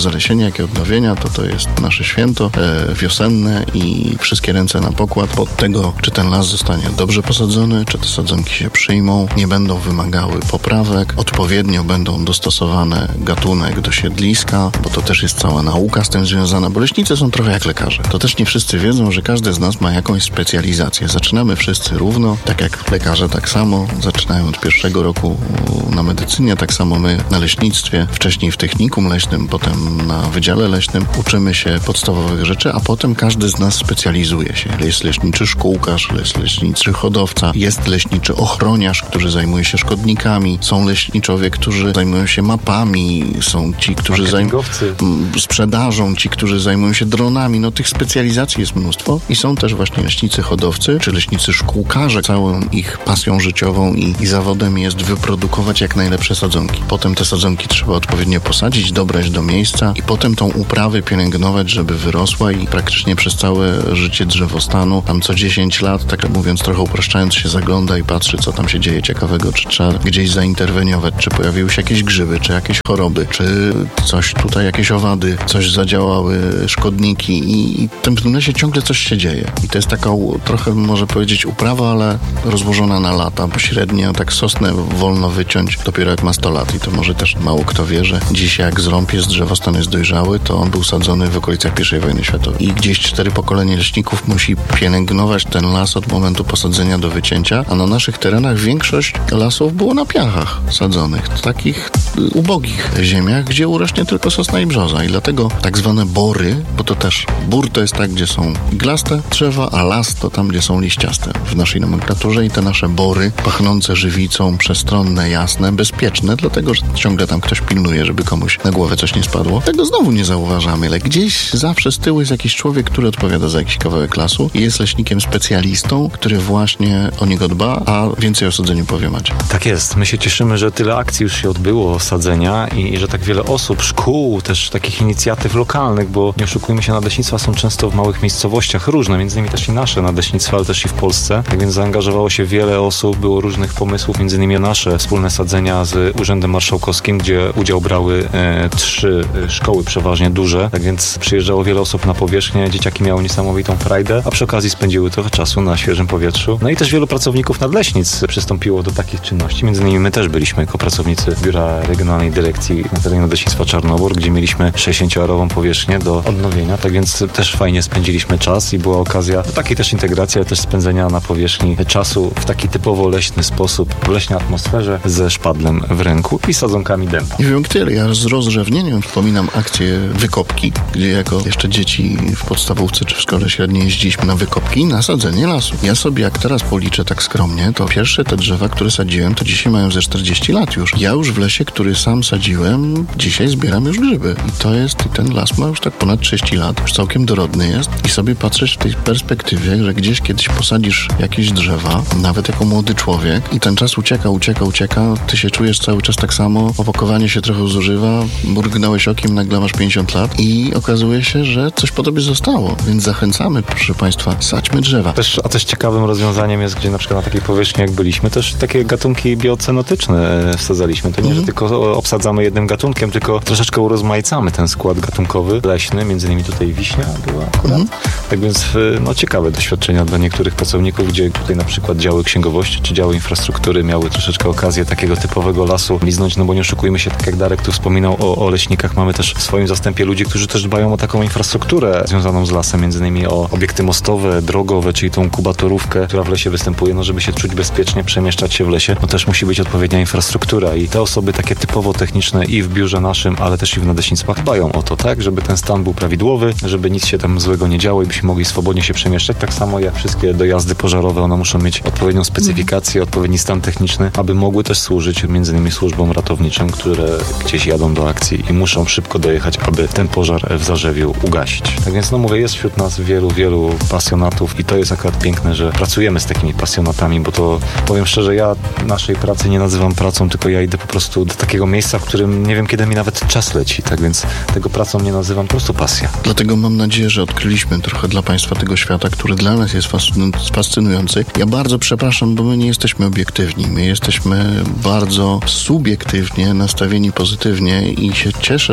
zaskoczenie, jakie odnowienia, to to jest nasze święto e, wiosenne i wszystkie ręce na pokład od tego, czy ten las zostanie dobrze posadzony, czy te sadzonki się przyjmą, nie będą wymagały poprawek, odpowiednio będą dostosowane gatunek do siedliska, bo to też jest cała nauka z tym związana, bo leśnicy są trochę jak lekarze. To też nie wszyscy wiedzą, że każdy z nas ma jakąś specjalizację. Zaczynamy wszyscy równo, tak jak lekarze tak samo, zaczynają od pierwszego roku na medycynie, tak samo my na leśnictwie, wcześniej w technikum leśnym, potem na wydziale leśnym uczymy się podstawowych rzeczy, a potem każdy z nas specjalizuje się. Jest leśniczy szkółkarz, jest leśniczy hodowca, jest leśniczy ochroniarz, który zajmuje się szkodnikami, są leśniczowie, którzy zajmują się mapami, są ci, którzy zajmują się sprzedażą, ci, którzy zajmują się dronami. No tych specjalizacji jest mnóstwo i są też właśnie leśnicy hodowcy, czy leśnicy szkółkarze. Całą ich pasją życiową i, i zawodem jest wyprodukować jak najlepsze sadzonki. Potem te sadzonki trzeba odpowiednio posadzić, dobrać do miejsca i potem tą uprawę pielęgnować, żeby wyrosła i praktycznie przez całe życie drzewostanu, tam co dziesięć lat, tak mówiąc trochę upraszczając, się zagląda i patrzy, co tam się dzieje ciekawego, czy trzeba gdzieś zainterweniować, czy pojawiły się jakieś grzyby, czy jakieś choroby, czy coś tutaj, jakieś owady, coś zadziałały, szkodniki i, i w tym lesie ciągle coś się dzieje. I to jest taka trochę, może powiedzieć, uprawa, ale rozłożona na lata, bo średnio tak sosnę wolno wyciąć dopiero jak ma sto lat i to może też mało kto wie, że dziś jak zrąb jest, drzewostan jest dojrzały, to on był sadzony w okolicach pierwszej wojny światowej. I gdzieś cztery pokolenie leśników musi pielęgnować ten las od momentu posadzenia do wycięcia, a na naszych terenach większość lasów było na piachach sadzonych, w takich ubogich ziemiach, gdzie urośnie tylko sosna i brzoza i dlatego tak zwane bory, bo to też bór to jest tak, gdzie są iglaste drzewa, a las to tam, gdzie są liściaste w naszej nomenklaturze i te nasze bory pachnące żywicą, przestronne, jasne, bezpieczne, dlatego, że ciągle tam ktoś pilnuje, żeby komuś na głowę coś nie spadło. Tego znowu nie zauważamy, ale gdzieś zawsze z tyłu jest jakiś człowiek, który odpowiada za jakiś kawałek lasu i jest leśnikiem specjalistą, który właśnie o niego dba, a więcej o sadzeniu powie Maciej. Tak jest. My się cieszymy, że tyle akcji już się odbyło sadzenia i, i że tak wiele osób, szkół, też takich inicjatyw lokalnych, bo nie oszukujmy się, nadleśnictwa są często w małych miejscowościach różne, między innymi też i nasze nadleśnictwa, ale też i w Polsce. Tak więc zaangażowało się wiele osób, było różnych pomysłów, między innymi nasze wspólne sadzenia z Urzędem Marszałkowskim, gdzie udział brały e, trzy szkoły przeważnie duże, tak więc przyjeżdżało wiele osób na powierzchnię, dzieciaki miały niesamowitą frajdę, a przy okazji spędziły trochę czasu na świeżym powietrzu. No i też wielu pracowników nadleśnic przystąpiło do takich czynności, między innymi my też byliśmy jako pracownicy Biura Regionalnej Dyrekcji na terenie Nadleśnictwa Czarnobór, gdzie mieliśmy sześćdziesięcioarową powierzchnię do odnowienia, tak więc też fajnie spędziliśmy czas i była okazja do takiej też integracji, ale też spędzenia na powierzchni czasu w taki typowo leśny sposób, w leśnej atmosferze, ze szpadlem w ręku i sadzonkami dęba. Nie wiem tyle, ja z rozrzewnieniem wspominam akcję wykopki, gdzie jako jeszcze dzieci w podstawówce czy w szkole średniej jeździliśmy na wykopki i na sadzenie lasu. Ja sobie jak teraz policzę tak skromnie, to pierwsze te drzewa, które sadziłem, to dzisiaj mają ze czterdzieści lat już. Ja już w lesie, który sam sadziłem, dzisiaj zbieram już grzyby. I to jest, i ten las ma już tak ponad trzydzieści lat, już całkiem dorodny jest i sobie patrzysz w tej perspektywie, że gdzieś kiedyś posadzisz jakieś drzewa, nawet jako młody człowiek i ten czas ucieka, ucieka, ucieka, ty się czujesz cały czas tak samo, opakowanie się trochę zużywa, mrugnąłeś okiem, nagle masz pięćdziesiąt lat i okazuje się, że coś po tobie zostało, więc zachęcamy, proszę Państwa, sadźmy drzewa. Też, a też ciekawym rozwiązaniem jest, gdzie na przykład na takiej powierzchni jak byliśmy, też takie gatunki biocenotyczne wsadzaliśmy. To nie, mm. że tylko obsadzamy jednym gatunkiem, tylko troszeczkę urozmaicamy ten skład gatunkowy, leśny, między innymi tutaj wiśnia była akurat. Mm. Tak więc no ciekawe doświadczenia dla niektórych pracowników, gdzie tutaj na przykład działy księgowości czy działy infrastruktury miały troszeczkę okazję takiego typowego lasu liznąć, no bo nie oszukujmy się, tak jak Darek tu wspominał o, o leśnikach, mamy też w swoim zastępie ludzi, którzy też dbają o taką infrastrukturę związaną z lasem, między innymi o obiekty mostowe, drogowe, czyli tą kubatorówkę, która w lesie występuje, no żeby się czuć bezpiecznie, przemieszczać się w lesie, no też musi być odpowiednia infrastruktura i te osoby takie typowo techniczne i w biurze naszym, ale też i w nadleśnictwach dbają o to, tak, żeby ten stan był prawidłowy, żeby nic się tam złego nie działo i byśmy mogli swobodnie się przemieszczać, tak samo jak wszystkie dojazdy pożarowe, one muszą mieć odpowiednią specyfikację, mm. odpowiedni stan techniczny, aby mogły też służyć między innymi służbom ratowniczym, które gdzieś jadą do akcji i muszą szybko dojechać, aby ten pożar w Zarzewiu ugasić. Tak więc no mówię, jest wśród nas wielu, wielu pasjonatów i to jest akurat piękne, że pracujemy z takimi pasjonatami, bo to powiem szczerze, ja naszej pracy nie nazywam pracą, tylko ja idę po prostu do takiego miejsca, w którym nie wiem, kiedy mi nawet czas leci, tak więc tego pracą nie nazywam, po prostu pasja. Dlatego mam nadzieję, że odkryliśmy trochę dla Państwa tego świata, który dla nas jest fascynujący. Ja bardzo przepraszam, bo my nie jesteśmy obiektywni, my jesteśmy bardzo subiektywnie nastawieni pozytywnie i się cieszę, że kiedy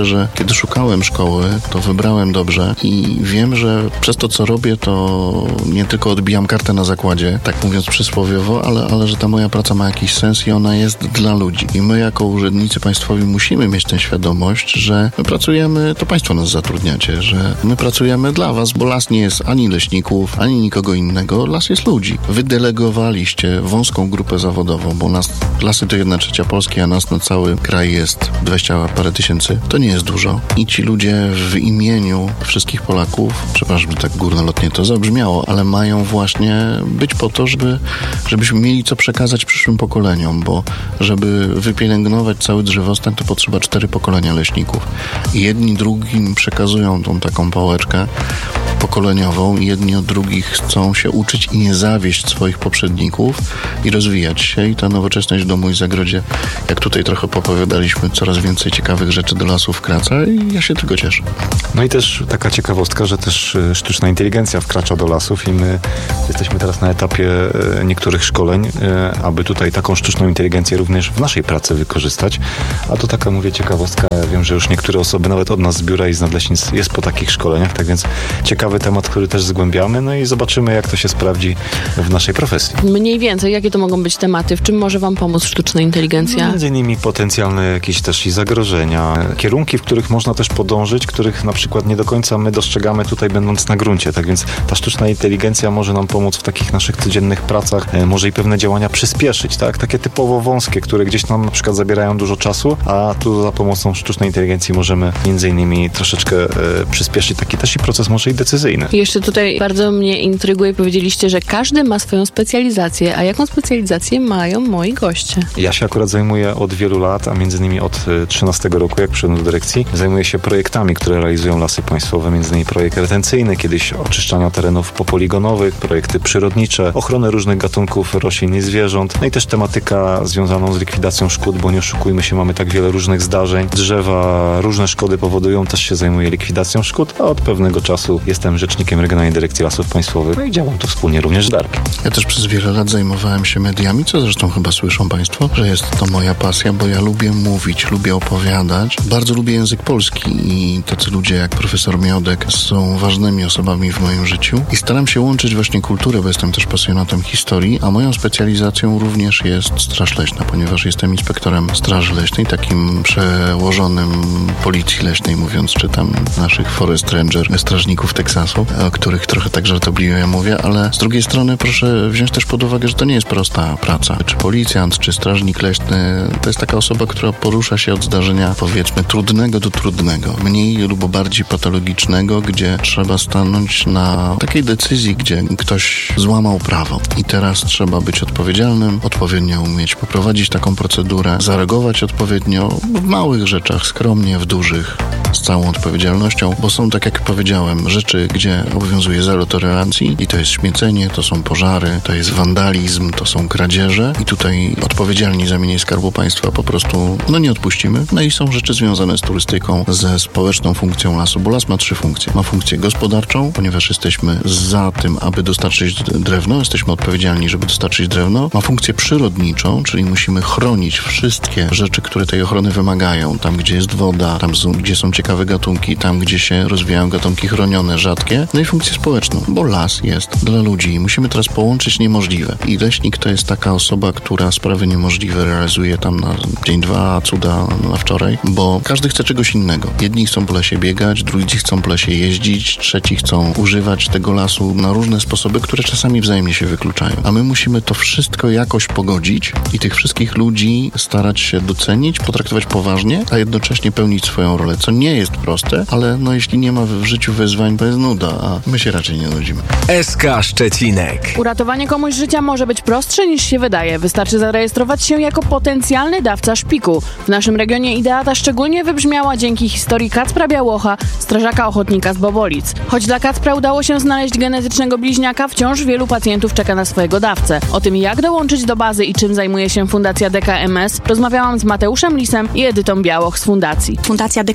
Kiedy szukałem szkoły, to wybrałem dobrze i wiem, że przez to, co robię, to nie tylko odbijam kartę na zakładzie, tak mówiąc przysłowiowo, ale, ale że ta moja praca ma jakiś sens i ona jest dla ludzi. I my jako urzędnicy państwowi musimy mieć tę świadomość, że my pracujemy, to państwo nas zatrudniacie, że my pracujemy dla was, bo las nie jest ani leśników, ani nikogo innego, las jest ludzi. Wy delegowaliście wąską grupę zawodową, bo nas, lasy to jedna trzecia Polski, a nas na cały kraj jest dwadzieścia parę tysięcy. To nie jest dużo. I ci ludzie w imieniu wszystkich Polaków, przepraszam, że tak górnolotnie to zabrzmiało, ale mają właśnie być po to, żeby, żebyśmy mieli co przekazać przyszłym pokoleniom, bo żeby wypielęgnować cały drzewostan, to potrzeba cztery pokolenia leśników. I jedni drugim przekazują tą taką pałeczkę pokoleniową i jedni od drugich chcą się uczyć i nie zawieść swoich poprzedników i rozwijać się. I ta nowoczesność w domu i zagrodzie, jak tutaj trochę popowiadaliśmy, coraz więcej ciekawych rzeczy do lasu wkracza i ja się tylko cieszę. No i też taka ciekawostka, że też sztuczna inteligencja wkracza do lasów i my jesteśmy teraz na etapie niektórych szkoleń, aby tutaj taką sztuczną inteligencję również w naszej pracy wykorzystać. A to taka, mówię, ciekawostka. Ja wiem, że już niektóre osoby nawet od nas z biura i z nadleśnic jest po takich szkoleniach, tak więc ciekawy temat, który też zgłębiamy, no i zobaczymy, jak to się sprawdzi w naszej profesji. Mniej więcej, jakie to mogą być tematy? W czym może wam pomóc sztuczna inteligencja? No, między innymi potencjalne jakieś też i zagrożenia, kierunki, w których można też podążyć, których na przykład nie do końca my dostrzegamy tutaj będąc na gruncie, tak więc ta sztuczna inteligencja może nam pomóc w takich naszych codziennych pracach, może i pewne działania przyspieszyć, tak? Takie typowo wąskie, które gdzieś nam na przykład zabierają dużo czasu, a tu za pomocą sztucznej inteligencji możemy między innymi troszeczkę e, przyspieszyć taki też i proces może i decyzyjny. I jeszcze tutaj bardzo mnie intryguje, powiedzieliście, że każdy ma swoją specjalizację, a jaką specjalizację mają moi goście? Ja się akurat zajmuję od wielu lat, a między innymi od trzynastego roku, jak przyszedłem do dyrekcji, zajmuję się projektami, które realizują Lasy Państwowe, między innymi projekt retencyjny, kiedyś oczyszczania terenów popoligonowych, projekty przyrodnicze, ochronę różnych gatunków roślin i zwierząt, no i też tematyka związaną z likwidacją szkód, bo nie oszukujmy się, mamy tak wiele różnych zdarzeń, drzewa różne szkody powodują, też się zajmuję likwidacją szkód, a od pewnego czasu jestem rzecznikiem Regionalnej Dyrekcji Lasów Państwowych, no i działam tu wspólnie również z Darkiem. Ja też przez wiele lat zajmowałem się mediami, co zresztą chyba słyszą Państwo, że jest to moja pasja, bo ja lubię mówić, lubię opowiadać, bardzo lubię język polski i tacy ludzie jak profesor Miodek są ważnymi osobami w moim życiu i staram się łączyć właśnie kulturę, bo jestem też pasjonatem historii, a moją specjalizacją również jest Straż Leśna, ponieważ jestem inspektorem Straży Leśnej, takim przełożonym Policji Leśnej, mówiąc, czy tam naszych Forest Ranger, strażników Teksasu, o których trochę tak żartobliwie mówię, ale z drugiej strony proszę wziąć też pod uwagę, że to nie jest prosta praca. Czy policjant, czy strażnik leśny, to jest taka osoba, która porusza się od zdarzenia, powiedzmy, trudnego do trudnego, mniej lub bardziej patologicznego, gdzie trzeba stanąć na takiej decyzji, gdzie ktoś złamał prawo i teraz trzeba być odpowiedzialnym, odpowiednio umieć poprowadzić taką procedurę, zareagować odpowiednio w małych rzeczach, skromnie, w dużych, z całą odpowiedzialnością, bo są, tak jak powiedziałem, rzeczy, gdzie obowiązuje zero tolerancji i to jest śmiecenie, to są pożary, to jest wandalizm, to są kradzieże i tutaj odpowiedzialni za mienie Skarbu Państwa po prostu, no nie odpuścimy. No i są rzeczy związane z turystyką, ze społeczną funkcją lasu, bo las ma trzy funkcje. Ma funkcję gospodarczą, ponieważ jesteśmy za tym, aby dostarczyć drewno, jesteśmy odpowiedzialni, żeby dostarczyć drewno. Ma funkcję przyrodniczą, czyli musimy chronić wszystkie rzeczy, które tej ochrony wymagają. Tam, gdzie jest woda, tam, gdzie są ciekawe gatunki, tam, gdzie się rozwijają gatunki chronione, rzadkie. No i funkcję społeczną, bo las jest dla ludzi i musimy teraz połączyć niemożliwe. I leśnik to jest taka osoba, która sprawy niemożliwe realizuje tam na dzień, dwa, a cuda na wczoraj, bo każdy chce czegoś innego. Jedni chcą po lesie biegać, drudzy chcą po lesie jeździć, trzeci chcą używać tego lasu na różne sposoby, które czasami wzajemnie się wykluczają. A my musimy to wszystko jakoś pogodzić i tych wszystkich ludzi starać się docenić, potraktować poważnie, a jednocześnie pełnić swoją rolę, co nie jest proste, ale no jeśli nie ma w życiu wyzwań, to jest nuda, a my się raczej nie nudzimy. S K Szczecinek. Uratowanie komuś życia może być prostsze niż się wydaje. Wystarczy zarejestrować się jako potencjalny dawca szpiku. W naszym regionie idea ta szczególnie wybrzmiała dzięki historii Kacpra Białocha, strażaka ochotnika z Bobolic. Choć dla Kacpra udało się znaleźć genetycznego bliźniaka, wciąż wielu pacjentów czeka na swojego dawcę. O tym, jak dołączyć do bazy i czym zajmuje się Fundacja D K M S, rozmawiałam z Mateuszem Lisem i Edytą Białoch z Fundacji. Fundacja D K M S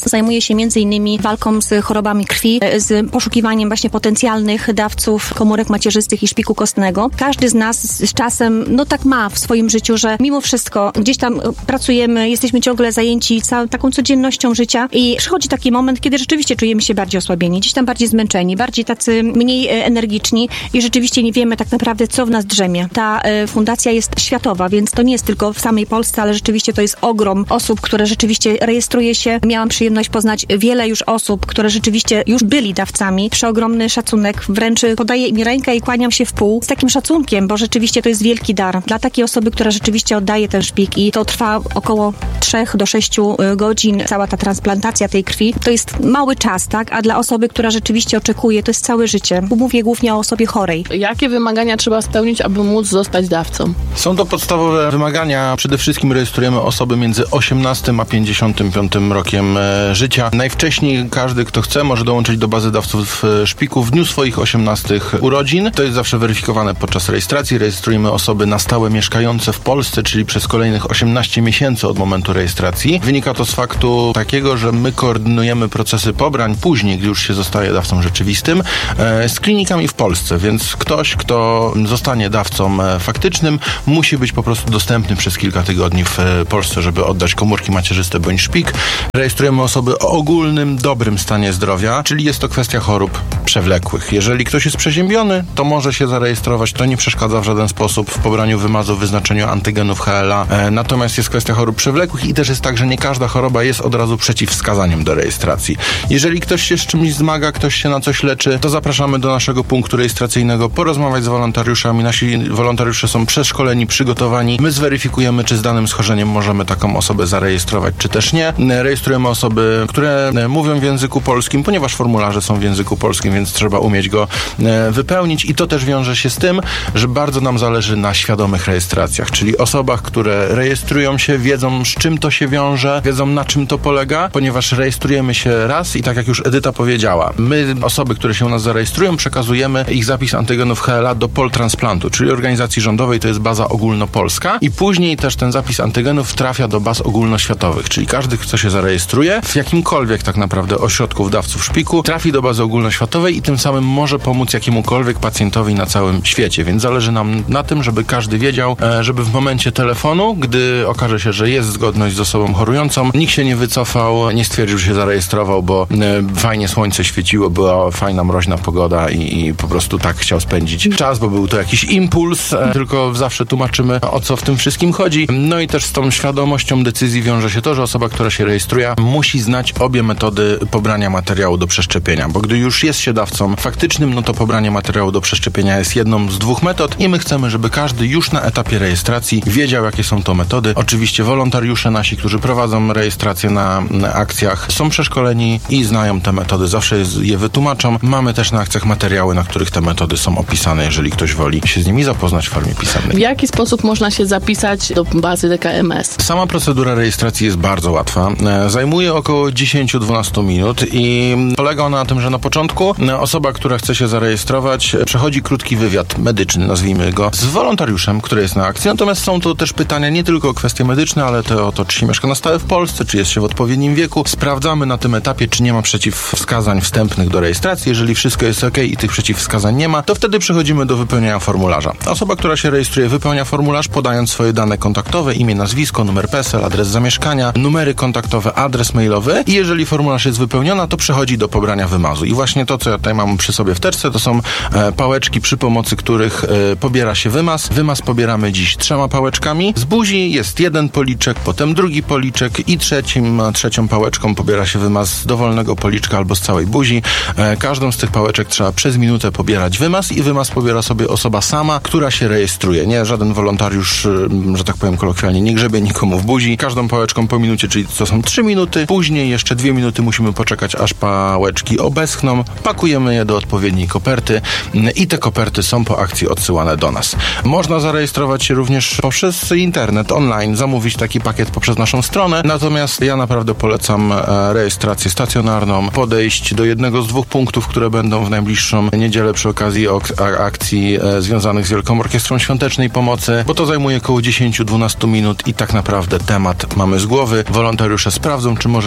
zajmuje się między innymi walką z chorobami krwi, z poszukiwaniem właśnie potencjalnych dawców komórek macierzystych i szpiku kostnego. Każdy z nas z czasem, no tak ma w swoim życiu, że mimo wszystko gdzieś tam pracujemy, jesteśmy ciągle zajęci całą taką codziennością życia i przychodzi taki moment, kiedy rzeczywiście czujemy się bardziej osłabieni, gdzieś tam bardziej zmęczeni, bardziej tacy mniej energiczni i rzeczywiście nie wiemy tak naprawdę, co w nas drzemie. Ta y, fundacja jest światowa, więc to nie jest tylko w samej Polsce, ale rzeczywiście to jest ogrom osób, które rzeczywiście rejestruje się. Miałam przyjemność poznać wiele już osób, które rzeczywiście już byli dawcami. Przeogromny szacunek, wręcz podaję mi rękę i kłaniam się w pół z takim szacunkiem, bo rzeczywiście to jest wielki dar dla takiej osoby, która rzeczywiście oddaje ten szpik i to trwa około trzech do sześciu godzin, cała ta transplantacja tej krwi. To jest mały czas, tak? A dla osoby, która rzeczywiście oczekuje, to jest całe życie. Mówię głównie o osobie chorej. Jakie wymagania trzeba spełnić, aby móc zostać dawcą? Są to podstawowe wymagania. Przede wszystkim rejestrujemy osoby między osiemnastym a pięćdziesiątym piątym rokiem e, życia. Najwcześniej każdy, kto chce, może dołączyć do bazy dawców e, szpiku w dniu swoich osiemnastych urodzin. To jest zawsze weryfikowane podczas rejestracji. Rejestrujemy osoby na stałe mieszkające w Polsce, czyli przez kolejnych osiemnaście miesięcy od momentu rejestracji. Wynika to z faktu takiego, że my koordynujemy procesy pobrań później, gdy już się zostaje dawcą rzeczywistym, e, z klinikami w Polsce, więc ktoś, kto zostanie dawcą e, faktycznym, musi być po prostu dostępny przez kilka tygodni w e, Polsce, żeby oddać komórki macierzyste bądź szpik. Rejestrujemy osoby o ogólnym, dobrym stanie zdrowia, czyli jest to kwestia chorób przewlekłych. Jeżeli ktoś jest przeziębiony, to może się zarejestrować, to nie przeszkadza w żaden sposób w pobraniu wymazu, wyznaczeniu antygenów H L A. E, natomiast jest kwestia chorób przewlekłych i też jest tak, że nie każda choroba jest od razu przeciwwskazaniem do rejestracji. Jeżeli ktoś się z czymś zmaga, ktoś się na coś leczy, to zapraszamy do naszego punktu rejestracyjnego, porozmawiać z wolontariuszami. Nasi wolontariusze są przeszkoleni, przygotowani. My zweryfikujemy, czy z danym schorzeniem możemy taką osobę zarejestrować, czy też nie. Rejestrujemy osoby, które mówią w języku polskim, ponieważ formularze są w języku polskim, więc trzeba umieć go wypełnić i to też wiąże się z tym, że bardzo nam zależy na świadomych rejestracjach, czyli osobach, które rejestrują się, wiedzą, z czym to się wiąże, wiedzą, na czym to polega, ponieważ rejestrujemy się raz i tak jak już Edyta powiedziała, my, osoby, które się u nas zarejestrują, przekazujemy ich zapis antygenów H L A do Poltransplantu, czyli organizacji rządowej, to jest baza ogólnopolska i później też ten zapis antygenów trafia do baz ogólnoświatowych, czyli każdy, kto się zarejestruje w jakimkolwiek tak naprawdę ośrodku dawców szpiku, trafi do bazy ogólnoświatowej i tym samym może pomóc jakiemukolwiek pacjentowi na całym świecie, więc zależy nam na tym, żeby każdy wiedział, żeby w momencie telefonu, gdy okaże się, że jest zgodność z osobą chorującą, nikt się nie wycofał, nie stwierdził, że się zarejestrował, bo fajnie słońce świeciło, była fajna, mroźna pogoda i, i po prostu tak chciał spędzić czas, bo był to jakiś impuls, tylko zawsze tłumaczymy, o co w tym wszystkim chodzi. No i też z tą świadomością decyzji wiąże się to, że osoba, która się rejestruje, musi znać obie metody pobrania materiału do przeszczepienia, bo gdy już jest się dawcą faktycznym, no to pobranie materiału do przeszczepienia jest jedną z dwóch metod i my chcemy, żeby każdy już na etapie rejestracji wiedział, jakie są to metody. Oczywiście wolontariusze nasi, którzy prowadzą rejestrację na, na akcjach, są przeszkoleni i znają te metody, zawsze je wytłumaczą. Mamy też na akcjach materiały, na których te metody są opisane, jeżeli ktoś woli się z nimi zapoznać w formie pisemnej. W jaki sposób można się zapisać do bazy D K M S? Sama procedura rejestracji jest bardzo łatwa. Zajmuje około dziesięć do dwunastu minut i polega ona na tym, że na początku osoba, która chce się zarejestrować, przechodzi krótki wywiad medyczny, nazwijmy go, z wolontariuszem, który jest na akcji. Natomiast są to też pytania nie tylko o kwestie medyczne, ale to o to, czy się mieszka na stałe w Polsce, czy jest się w odpowiednim wieku. Sprawdzamy na tym etapie, czy nie ma przeciwwskazań wstępnych do rejestracji. Jeżeli wszystko jest ok i tych przeciwwskazań nie ma, to wtedy przechodzimy do wypełniania formularza. Osoba, która się rejestruje, wypełnia formularz, podając swoje dane kontaktowe, imię, nazwisko, numer P E S E L, adres zamieszkania, numery kontaktowe, adres mailowy i jeżeli formularz jest wypełniona, to przechodzi do pobrania wymazu. I właśnie to, co ja tutaj mam przy sobie w teczce, to są e, pałeczki, przy pomocy których e, pobiera się wymaz. Wymaz pobieramy dziś trzema pałeczkami. Z buzi jest jeden policzek, potem drugi policzek i trzecim, trzecią pałeczką pobiera się wymaz z dowolnego policzka albo z całej buzi. E, każdą z tych pałeczek trzeba przez minutę pobierać wymaz i wymaz pobiera sobie osoba sama, która się rejestruje. Nie żaden wolontariusz, że tak powiem kolokwialnie, nie grzebie nikomu w buzi. Każdą pałeczką po minucie, czyli to są trzy minuty. Później jeszcze dwie minuty musimy poczekać, aż pałeczki obeschną. Pakujemy je do odpowiedniej koperty i te koperty są po akcji odsyłane do nas. Można zarejestrować się również poprzez internet, online, zamówić taki pakiet poprzez naszą stronę. Natomiast ja naprawdę polecam rejestrację stacjonarną, podejść do jednego z dwóch punktów, które będą w najbliższą niedzielę przy okazji akcji związanych z Wielką Orkiestrą Świątecznej Pomocy, bo to zajmuje około dziesięć do dwunastu minut i tak naprawdę temat mamy z głowy. Wolontariusze sprawdzą, czy możemy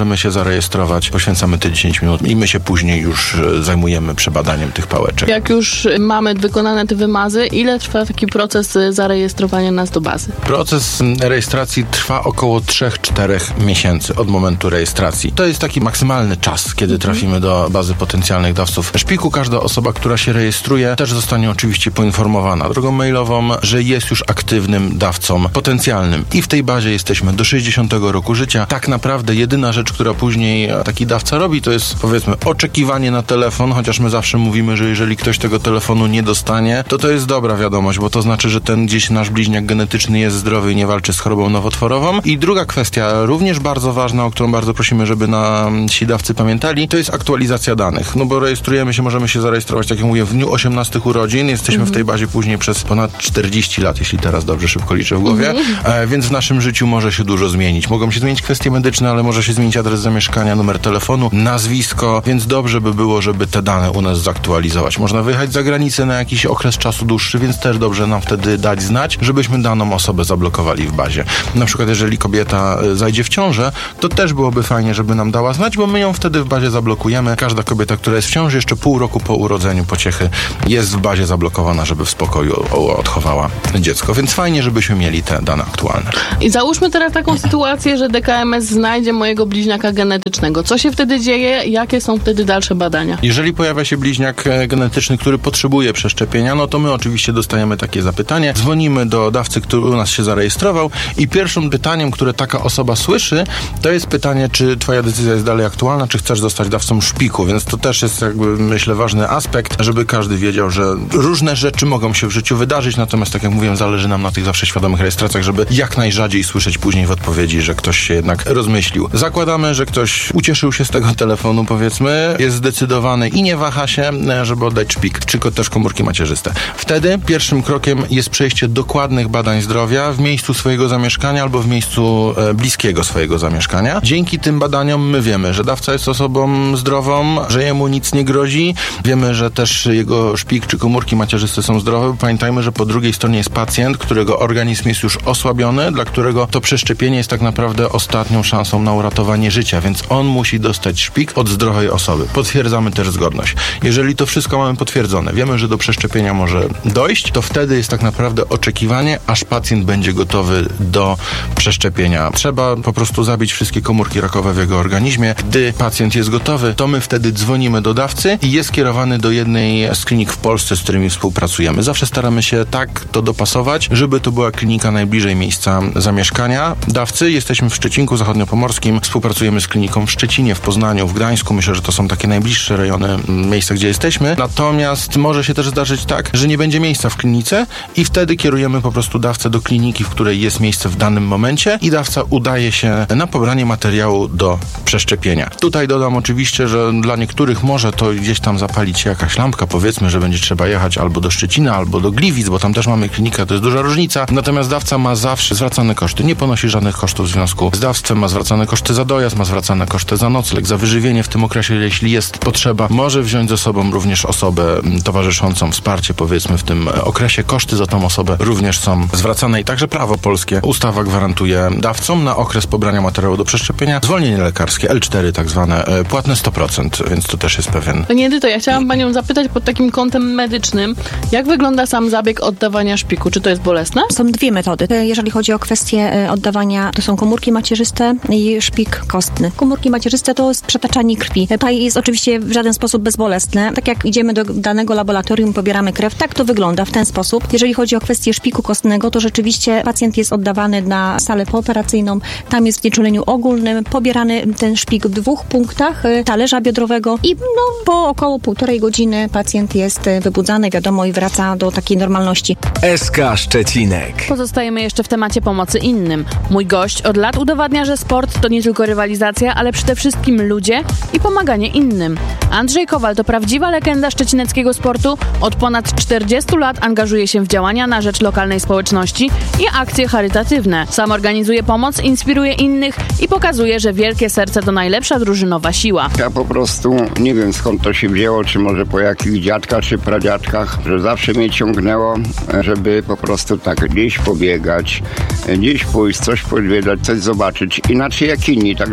możemy się zarejestrować, poświęcamy te dziesięć minut i my się później już zajmujemy przebadaniem tych pałeczek. Jak już mamy wykonane te wymazy, ile trwa taki proces zarejestrowania nas do bazy? Proces rejestracji trwa około trzy cztery miesięcy od momentu rejestracji. To jest taki maksymalny czas, kiedy trafimy do bazy potencjalnych dawców szpiku. Każda osoba, która się rejestruje, też zostanie oczywiście poinformowana drogą mailową, że jest już aktywnym dawcą potencjalnym. I w tej bazie jesteśmy do sześćdziesiątego roku życia. Tak naprawdę jedyna rzecz, która później taki dawca robi, to jest, powiedzmy, oczekiwanie na telefon, chociaż my zawsze mówimy, że jeżeli ktoś tego telefonu nie dostanie, to to jest dobra wiadomość, bo to znaczy, że ten gdzieś nasz bliźniak genetyczny jest zdrowy i nie walczy z chorobą nowotworową. I druga kwestia, również bardzo ważna, o którą bardzo prosimy, żeby nasi dawcy pamiętali, to jest aktualizacja danych. No bo rejestrujemy się, możemy się zarejestrować, tak jak mówię, w dniu osiemnastych urodzin. Jesteśmy mhm. w tej bazie później przez ponad czterdzieści lat, jeśli teraz dobrze szybko liczę w głowie. Mhm. E, więc w naszym życiu może się dużo zmienić. Mogą się zmienić kwestie medyczne, ale może się zmienić adres zamieszkania, numer telefonu, nazwisko, więc dobrze by było, żeby te dane u nas zaktualizować. Można wyjechać za granicę na jakiś okres czasu dłuższy, więc też dobrze nam wtedy dać znać, żebyśmy daną osobę zablokowali w bazie. Na przykład jeżeli kobieta zajdzie w ciążę, to też byłoby fajnie, żeby nam dała znać, bo my ją wtedy w bazie zablokujemy. Każda kobieta, która jest w ciąży, jeszcze pół roku po urodzeniu pociechy jest w bazie zablokowana, żeby w spokoju odchowała dziecko. Więc fajnie, żebyśmy mieli te dane aktualne. I załóżmy teraz taką sytuację, że D K M S znajdzie mojego bliźniaka genetycznego. Co się wtedy dzieje? Jakie są wtedy dalsze badania? Jeżeli pojawia się bliźniak genetyczny, który potrzebuje przeszczepienia, no to my oczywiście dostajemy takie zapytanie. Dzwonimy do dawcy, który u nas się zarejestrował i pierwszym pytaniem, które taka osoba słyszy, to jest pytanie, czy twoja decyzja jest dalej aktualna, czy chcesz zostać dawcą szpiku, więc to też jest jakby, myślę, ważny aspekt, żeby każdy wiedział, że różne rzeczy mogą się w życiu wydarzyć, natomiast tak jak mówiłem, zależy nam na tych zawsze świadomych rejestracjach, żeby jak najrzadziej słyszeć później w odpowiedzi, że ktoś się jednak rozmyślił. Zakładamy, że ktoś ucieszył się z tego telefonu, powiedzmy, jest zdecydowany i nie waha się, żeby oddać szpik, czy też komórki macierzyste. Wtedy pierwszym krokiem jest przejście dokładnych badań zdrowia w miejscu swojego zamieszkania albo w miejscu e, bliskiego swojego zamieszkania. Dzięki tym badaniom my wiemy, że dawca jest osobą zdrową, że jemu nic nie grozi. Wiemy, że też jego szpik czy komórki macierzyste są zdrowe. Pamiętajmy, że po drugiej stronie jest pacjent, którego organizm jest już osłabiony, dla którego to przeszczepienie jest tak naprawdę ostatnią szansą na uratowanie życia, więc on musi dostać szpik od zdrowej osoby. Potwierdzamy też zgodność. Jeżeli to wszystko mamy potwierdzone, wiemy, że do przeszczepienia może dojść, to wtedy jest tak naprawdę oczekiwanie, aż pacjent będzie gotowy do przeszczepienia. Trzeba po prostu zabić wszystkie komórki rakowe w jego organizmie. Gdy pacjent jest gotowy, to my wtedy dzwonimy do dawcy i jest kierowany do jednej z klinik w Polsce, z którymi współpracujemy. Zawsze staramy się tak to dopasować, żeby to była klinika najbliżej miejsca zamieszkania dawcy. Jesteśmy w Szczecinku Zachodniopomorskim, współpracujemy z kliniką w Szczecinie, w Poznaniu, w Gdańsku. Myślę, że to są takie najbliższe rejony, miejsca, gdzie jesteśmy. Natomiast może się też zdarzyć tak, że nie będzie miejsca w klinice i wtedy kierujemy po prostu dawcę do kliniki, w której jest miejsce w danym momencie i dawca udaje się na pobranie materiału do przeszczepienia. Tutaj dodam oczywiście, że dla niektórych może to gdzieś tam zapalić się jakaś lampka, powiedzmy, że będzie trzeba jechać albo do Szczecina, albo do Gliwic, bo tam też mamy klinikę, to jest duża różnica. Natomiast dawca ma zawsze zwracane koszty, nie ponosi żadnych kosztów w związku z dawstwem, ma zwracane koszty za dojazd, ma zwracane koszty za nocleg, za wyżywienie w tym okresie, jeśli jest potrzeba. Może wziąć ze sobą również osobę towarzyszącą, wsparcie powiedzmy w tym okresie. Koszty za tą osobę również są zwracane i także prawo polskie, ustawa gwarantuje dawcom na okres pobrania materiału do przeszczepienia zwolnienie lekarskie L cztery tak zwane, płatne sto procent, więc to też jest pewien... Pani Edyto, ja chciałam panią zapytać pod takim kątem medycznym, jak wygląda sam zabieg oddawania szpiku? Czy to jest bolesne? Są dwie metody. Jeżeli chodzi o kwestię oddawania, to są komórki macierzyste i szpik kostny. Komórki macierzyste to jest przetaczanie krwi. To jest oczywiście w żaden sposób bezbolesne. Tak jak idziemy do danego laboratorium, pobieramy krew, tak to wygląda w ten sposób. Jeżeli chodzi o kwestię szpiku kostnego, to rzeczywiście pacjent jest oddawany na salę pooperacyjną. Tam jest w znieczuleniu ogólnym pobierany ten szpik w dwóch punktach talerza biodrowego i no, po około półtorej godziny pacjent jest wybudzany, wiadomo, i wraca do takiej normalności. S K Szczecinek. Pozostajemy jeszcze w temacie pomocy innym. Mój gość od lat udowadnia, że sport to nie tylko rywalizacja, ale przede wszystkim ludzie i pomaganie innym. Andrzej Kowal to prawdziwa legenda szczecineckiego sportu. Od ponad czterdziestu lat angażuje się w działania na rzecz lokalnej społeczności i akcje charytatywne. Sam organizuje pomoc, inspiruje innych i pokazuje, że wielkie serce to najlepsza drużynowa siła. Ja po prostu nie wiem, skąd to się wzięło, czy może po jakichś dziadkach, czy pradziadkach, że zawsze mnie ciągnęło, żeby po prostu tak gdzieś pobiegać, gdzieś pójść, coś podwiedzać, coś zobaczyć, inaczej jak inni, tak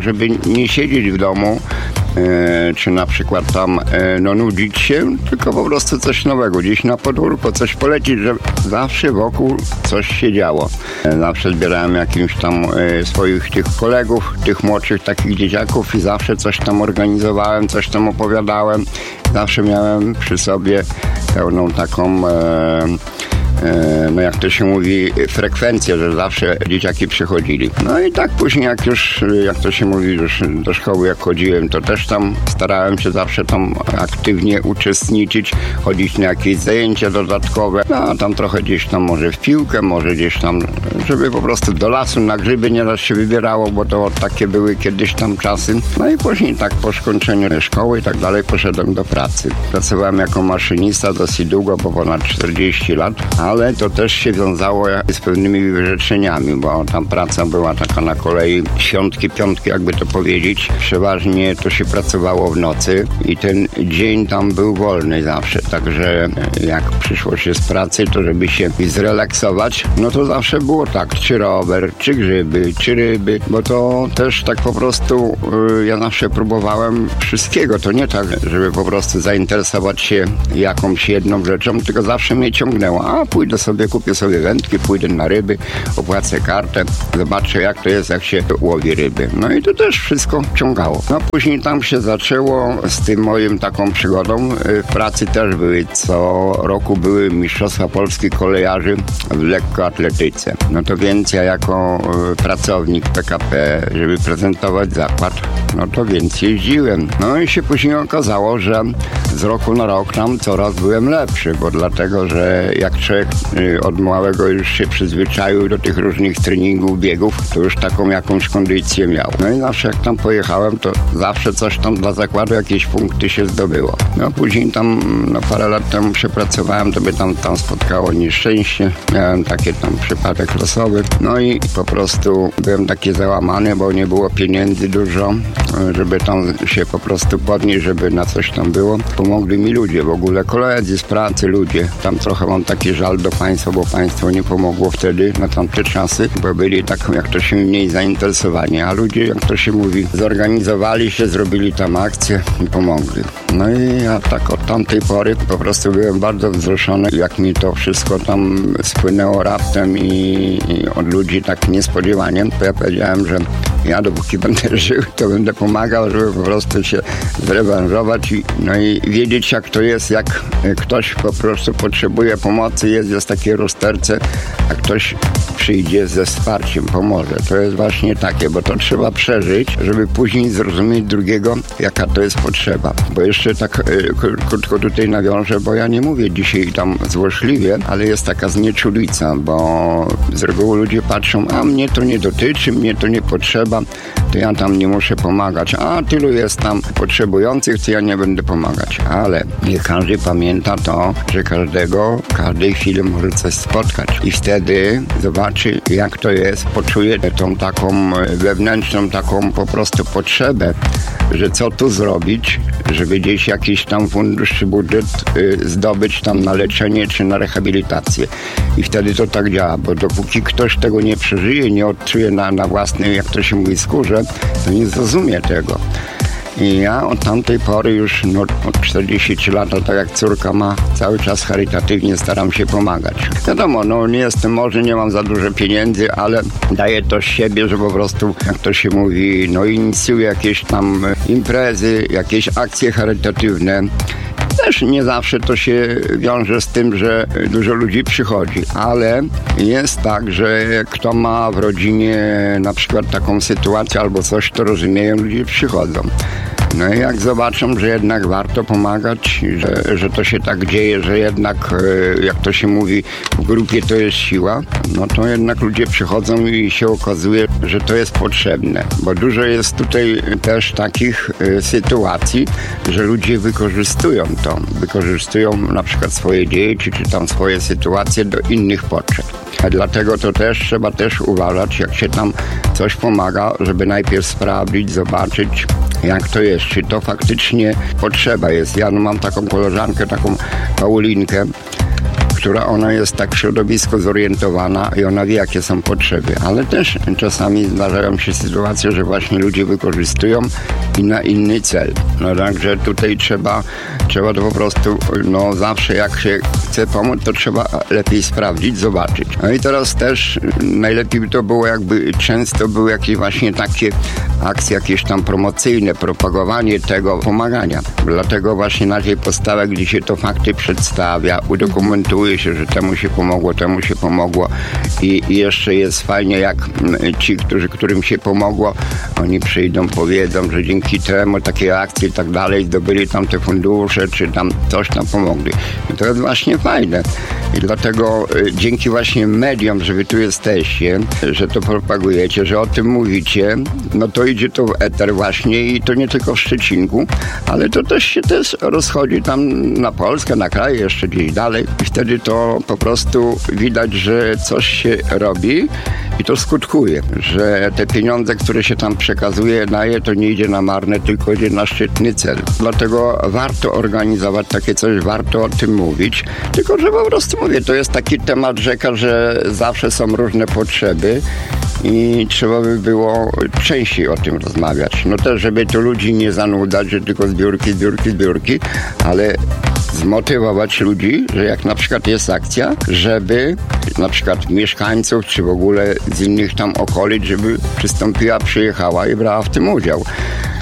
tak, żeby nie siedzieć w domu, E, czy na przykład tam e, no nudzić się, tylko po prostu coś nowego, gdzieś na podwórko coś polecić, że zawsze wokół coś się działo. E, zawsze zbierałem jakimś tam e, swoich tych kolegów, tych młodszych takich dzieciaków i zawsze coś tam organizowałem, coś tam opowiadałem. Zawsze miałem przy sobie pełną taką e, no jak to się mówi, frekwencję, że zawsze dzieciaki przychodzili. No i tak później jak już, jak to się mówi, już do szkoły jak chodziłem, to też tam starałem się zawsze tam aktywnie uczestniczyć, chodzić na jakieś zajęcia dodatkowe, no a tam trochę gdzieś tam może w piłkę, może gdzieś tam, żeby po prostu do lasu na grzyby nieraz się wybierało, bo to takie były kiedyś tam czasy. No i później tak po skończeniu szkoły i tak dalej poszedłem do pracy. Pracowałem jako maszynista dosyć długo, bo ponad czterdzieści lat, ale to też się wiązało z pewnymi wyrzeczeniami, bo tam praca była taka na kolei świątki, piątki, jakby to powiedzieć. Przeważnie to się pracowało w nocy i ten dzień tam był wolny zawsze, także jak przyszło się z pracy, to żeby się zrelaksować, no to zawsze było tak, czy rower, czy grzyby, czy ryby, bo to też tak po prostu yy, ja zawsze próbowałem wszystkiego, to nie tak, żeby po prostu zainteresować się jakąś jedną rzeczą, tylko zawsze mnie ciągnęło, a pójdę sobie, kupię sobie wędki, pójdę na ryby, opłacę kartę, zobaczę jak to jest, jak się łowi ryby. No i to też wszystko ciągało. No później tam się zaczęło z tym moim taką przygodą. W pracy też były, co roku były Mistrzostwa Polski Kolejarzy w lekkoatletyce. No to więc ja jako pracownik P K P, żeby prezentować zakład, no to więc jeździłem. No i się później okazało, że z roku na rok tam coraz byłem lepszy, bo dlatego, że jak człowiek od małego już się przyzwyczaił do tych różnych treningów, biegów, to już taką jakąś kondycję miał. No i zawsze jak tam pojechałem, to zawsze coś tam dla zakładu, jakieś punkty się zdobyło. No później tam, no parę lat temu przepracowałem, to by tam, tam spotkało nieszczęście. Miałem taki tam przypadek losowy. No i po prostu byłem taki załamany, bo nie było pieniędzy dużo, żeby tam się po prostu podnieść, żeby na coś tam było. Pomogli mi ludzie, w ogóle koledzy z pracy, ludzie. Tam trochę mam taki żal do państwa, bo państwo nie pomogło wtedy, na tamte czasy, bo byli tak, jak to się mniej zainteresowani, a ludzie, jak to się mówi, zorganizowali się, zrobili tam akcję i pomogli. No i ja tak od tamtej pory po prostu byłem bardzo wzruszony, jak mi to wszystko tam spłynęło raptem i, i od ludzi tak niespodziewanie, to ja powiedziałem, że ja dopóki będę żył, to będę pomagał, żeby po prostu się zrewanżować i, no i wiedzieć jak to jest, jak ktoś po prostu potrzebuje pomocy, jest, jest takie rozterce, a ktoś przyjdzie ze wsparciem, pomoże. To jest właśnie takie, bo to trzeba przeżyć, żeby później zrozumieć drugiego, jaka to jest potrzeba. Bo jeszcze tak y, krótko tutaj nawiążę, bo ja nie mówię dzisiaj tam złośliwie, ale jest taka znieczulica, bo z reguły ludzie patrzą, a mnie to nie dotyczy, mnie to nie potrzeba, to ja tam nie muszę pomagać, a tylu jest tam potrzebujących, to ja nie będę pomagać. Ale niech każdy pamięta to, że każdego, każdej chwili może coś spotkać i wtedy zobaczy, jak to jest, poczuje tą taką wewnętrzną, taką po prostu potrzebę, że co tu zrobić, żeby gdzieś jakiś tam fundusz czy budżet y, zdobyć tam na leczenie czy na rehabilitację. I wtedy to tak działa, bo dopóki ktoś tego nie przeżyje, nie odczuje na, na własnej, jak to się mówi, skórze, to nie zrozumie tego. I ja od tamtej pory już no, od czterdziestu lat, tak jak córka ma, cały czas charytatywnie staram się pomagać. Wiadomo, no nie jestem, może nie mam za dużo pieniędzy, ale daję to z siebie, że po prostu, jak to się mówi, no inicjuję jakieś tam imprezy, jakieś akcje charytatywne. Też nie zawsze to się wiąże z tym, że dużo ludzi przychodzi, ale jest tak, że kto ma w rodzinie na przykład taką sytuację albo coś, to rozumieją, ludzie przychodzą. No i jak zobaczą, że jednak warto pomagać, że, że to się tak dzieje, że jednak, jak to się mówi, w grupie to jest siła, no to jednak ludzie przychodzą i się okazuje, że to jest potrzebne. Bo dużo jest tutaj też takich sytuacji, że ludzie wykorzystują to. Wykorzystują na przykład swoje dzieci, czy tam swoje sytuacje do innych potrzeb. A dlatego to też trzeba też uważać, jak się tam coś pomaga, żeby najpierw sprawdzić, zobaczyć, jak to jest, czy to faktycznie potrzeba jest. Ja no, mam taką koleżankę, taką Paulinkę, która ona jest tak środowisko zorientowana i ona wie, jakie są potrzeby, ale też czasami zdarzają się sytuacje, że właśnie ludzie wykorzystują i na inny cel. No także tutaj trzeba, trzeba to po prostu, no zawsze jak się chce pomóc, to trzeba lepiej sprawdzić, zobaczyć. No i teraz też najlepiej by to było, jakby często były jakieś właśnie takie akcje, jakieś tam promocyjne, propagowanie tego pomagania. Dlatego właśnie na tej podstawie, gdzie się to fakty przedstawia, udokumentuje się, że temu się pomogło, temu się pomogło i, i jeszcze jest fajnie, jak ci, którzy, którym się pomogło, oni przyjdą, powiedzą, że dzięki temu takiej akcji i tak dalej zdobyli tam te fundusze, czy tam coś tam pomogli. I to jest właśnie fajne. I dlatego y, dzięki właśnie mediom, że wy tu jesteście, że to propagujecie, że o tym mówicie, no to idzie to w eter właśnie i to nie tylko w Szczecinku, ale to też się też rozchodzi tam na Polskę, na kraj, jeszcze gdzieś dalej. I wtedy to po prostu widać, że coś się robi i to skutkuje, że te pieniądze, które się tam przekazuje, daje, to nie idzie na marne, tylko idzie na szczytny cel. Dlatego warto organizować takie coś, warto o tym mówić, tylko że po prostu mówię, to jest taki temat rzeka, że zawsze są różne potrzeby i trzeba by było częściej o tym rozmawiać. No też, żeby tu ludzi nie zanudzać, że tylko zbiórki, zbiórki, zbiórki, ale zmotywować ludzi, że jak na przykład jest akcja, żeby na przykład mieszkańców, czy w ogóle z innych tam okolic, żeby przystąpiła, przyjechała i brała w tym udział.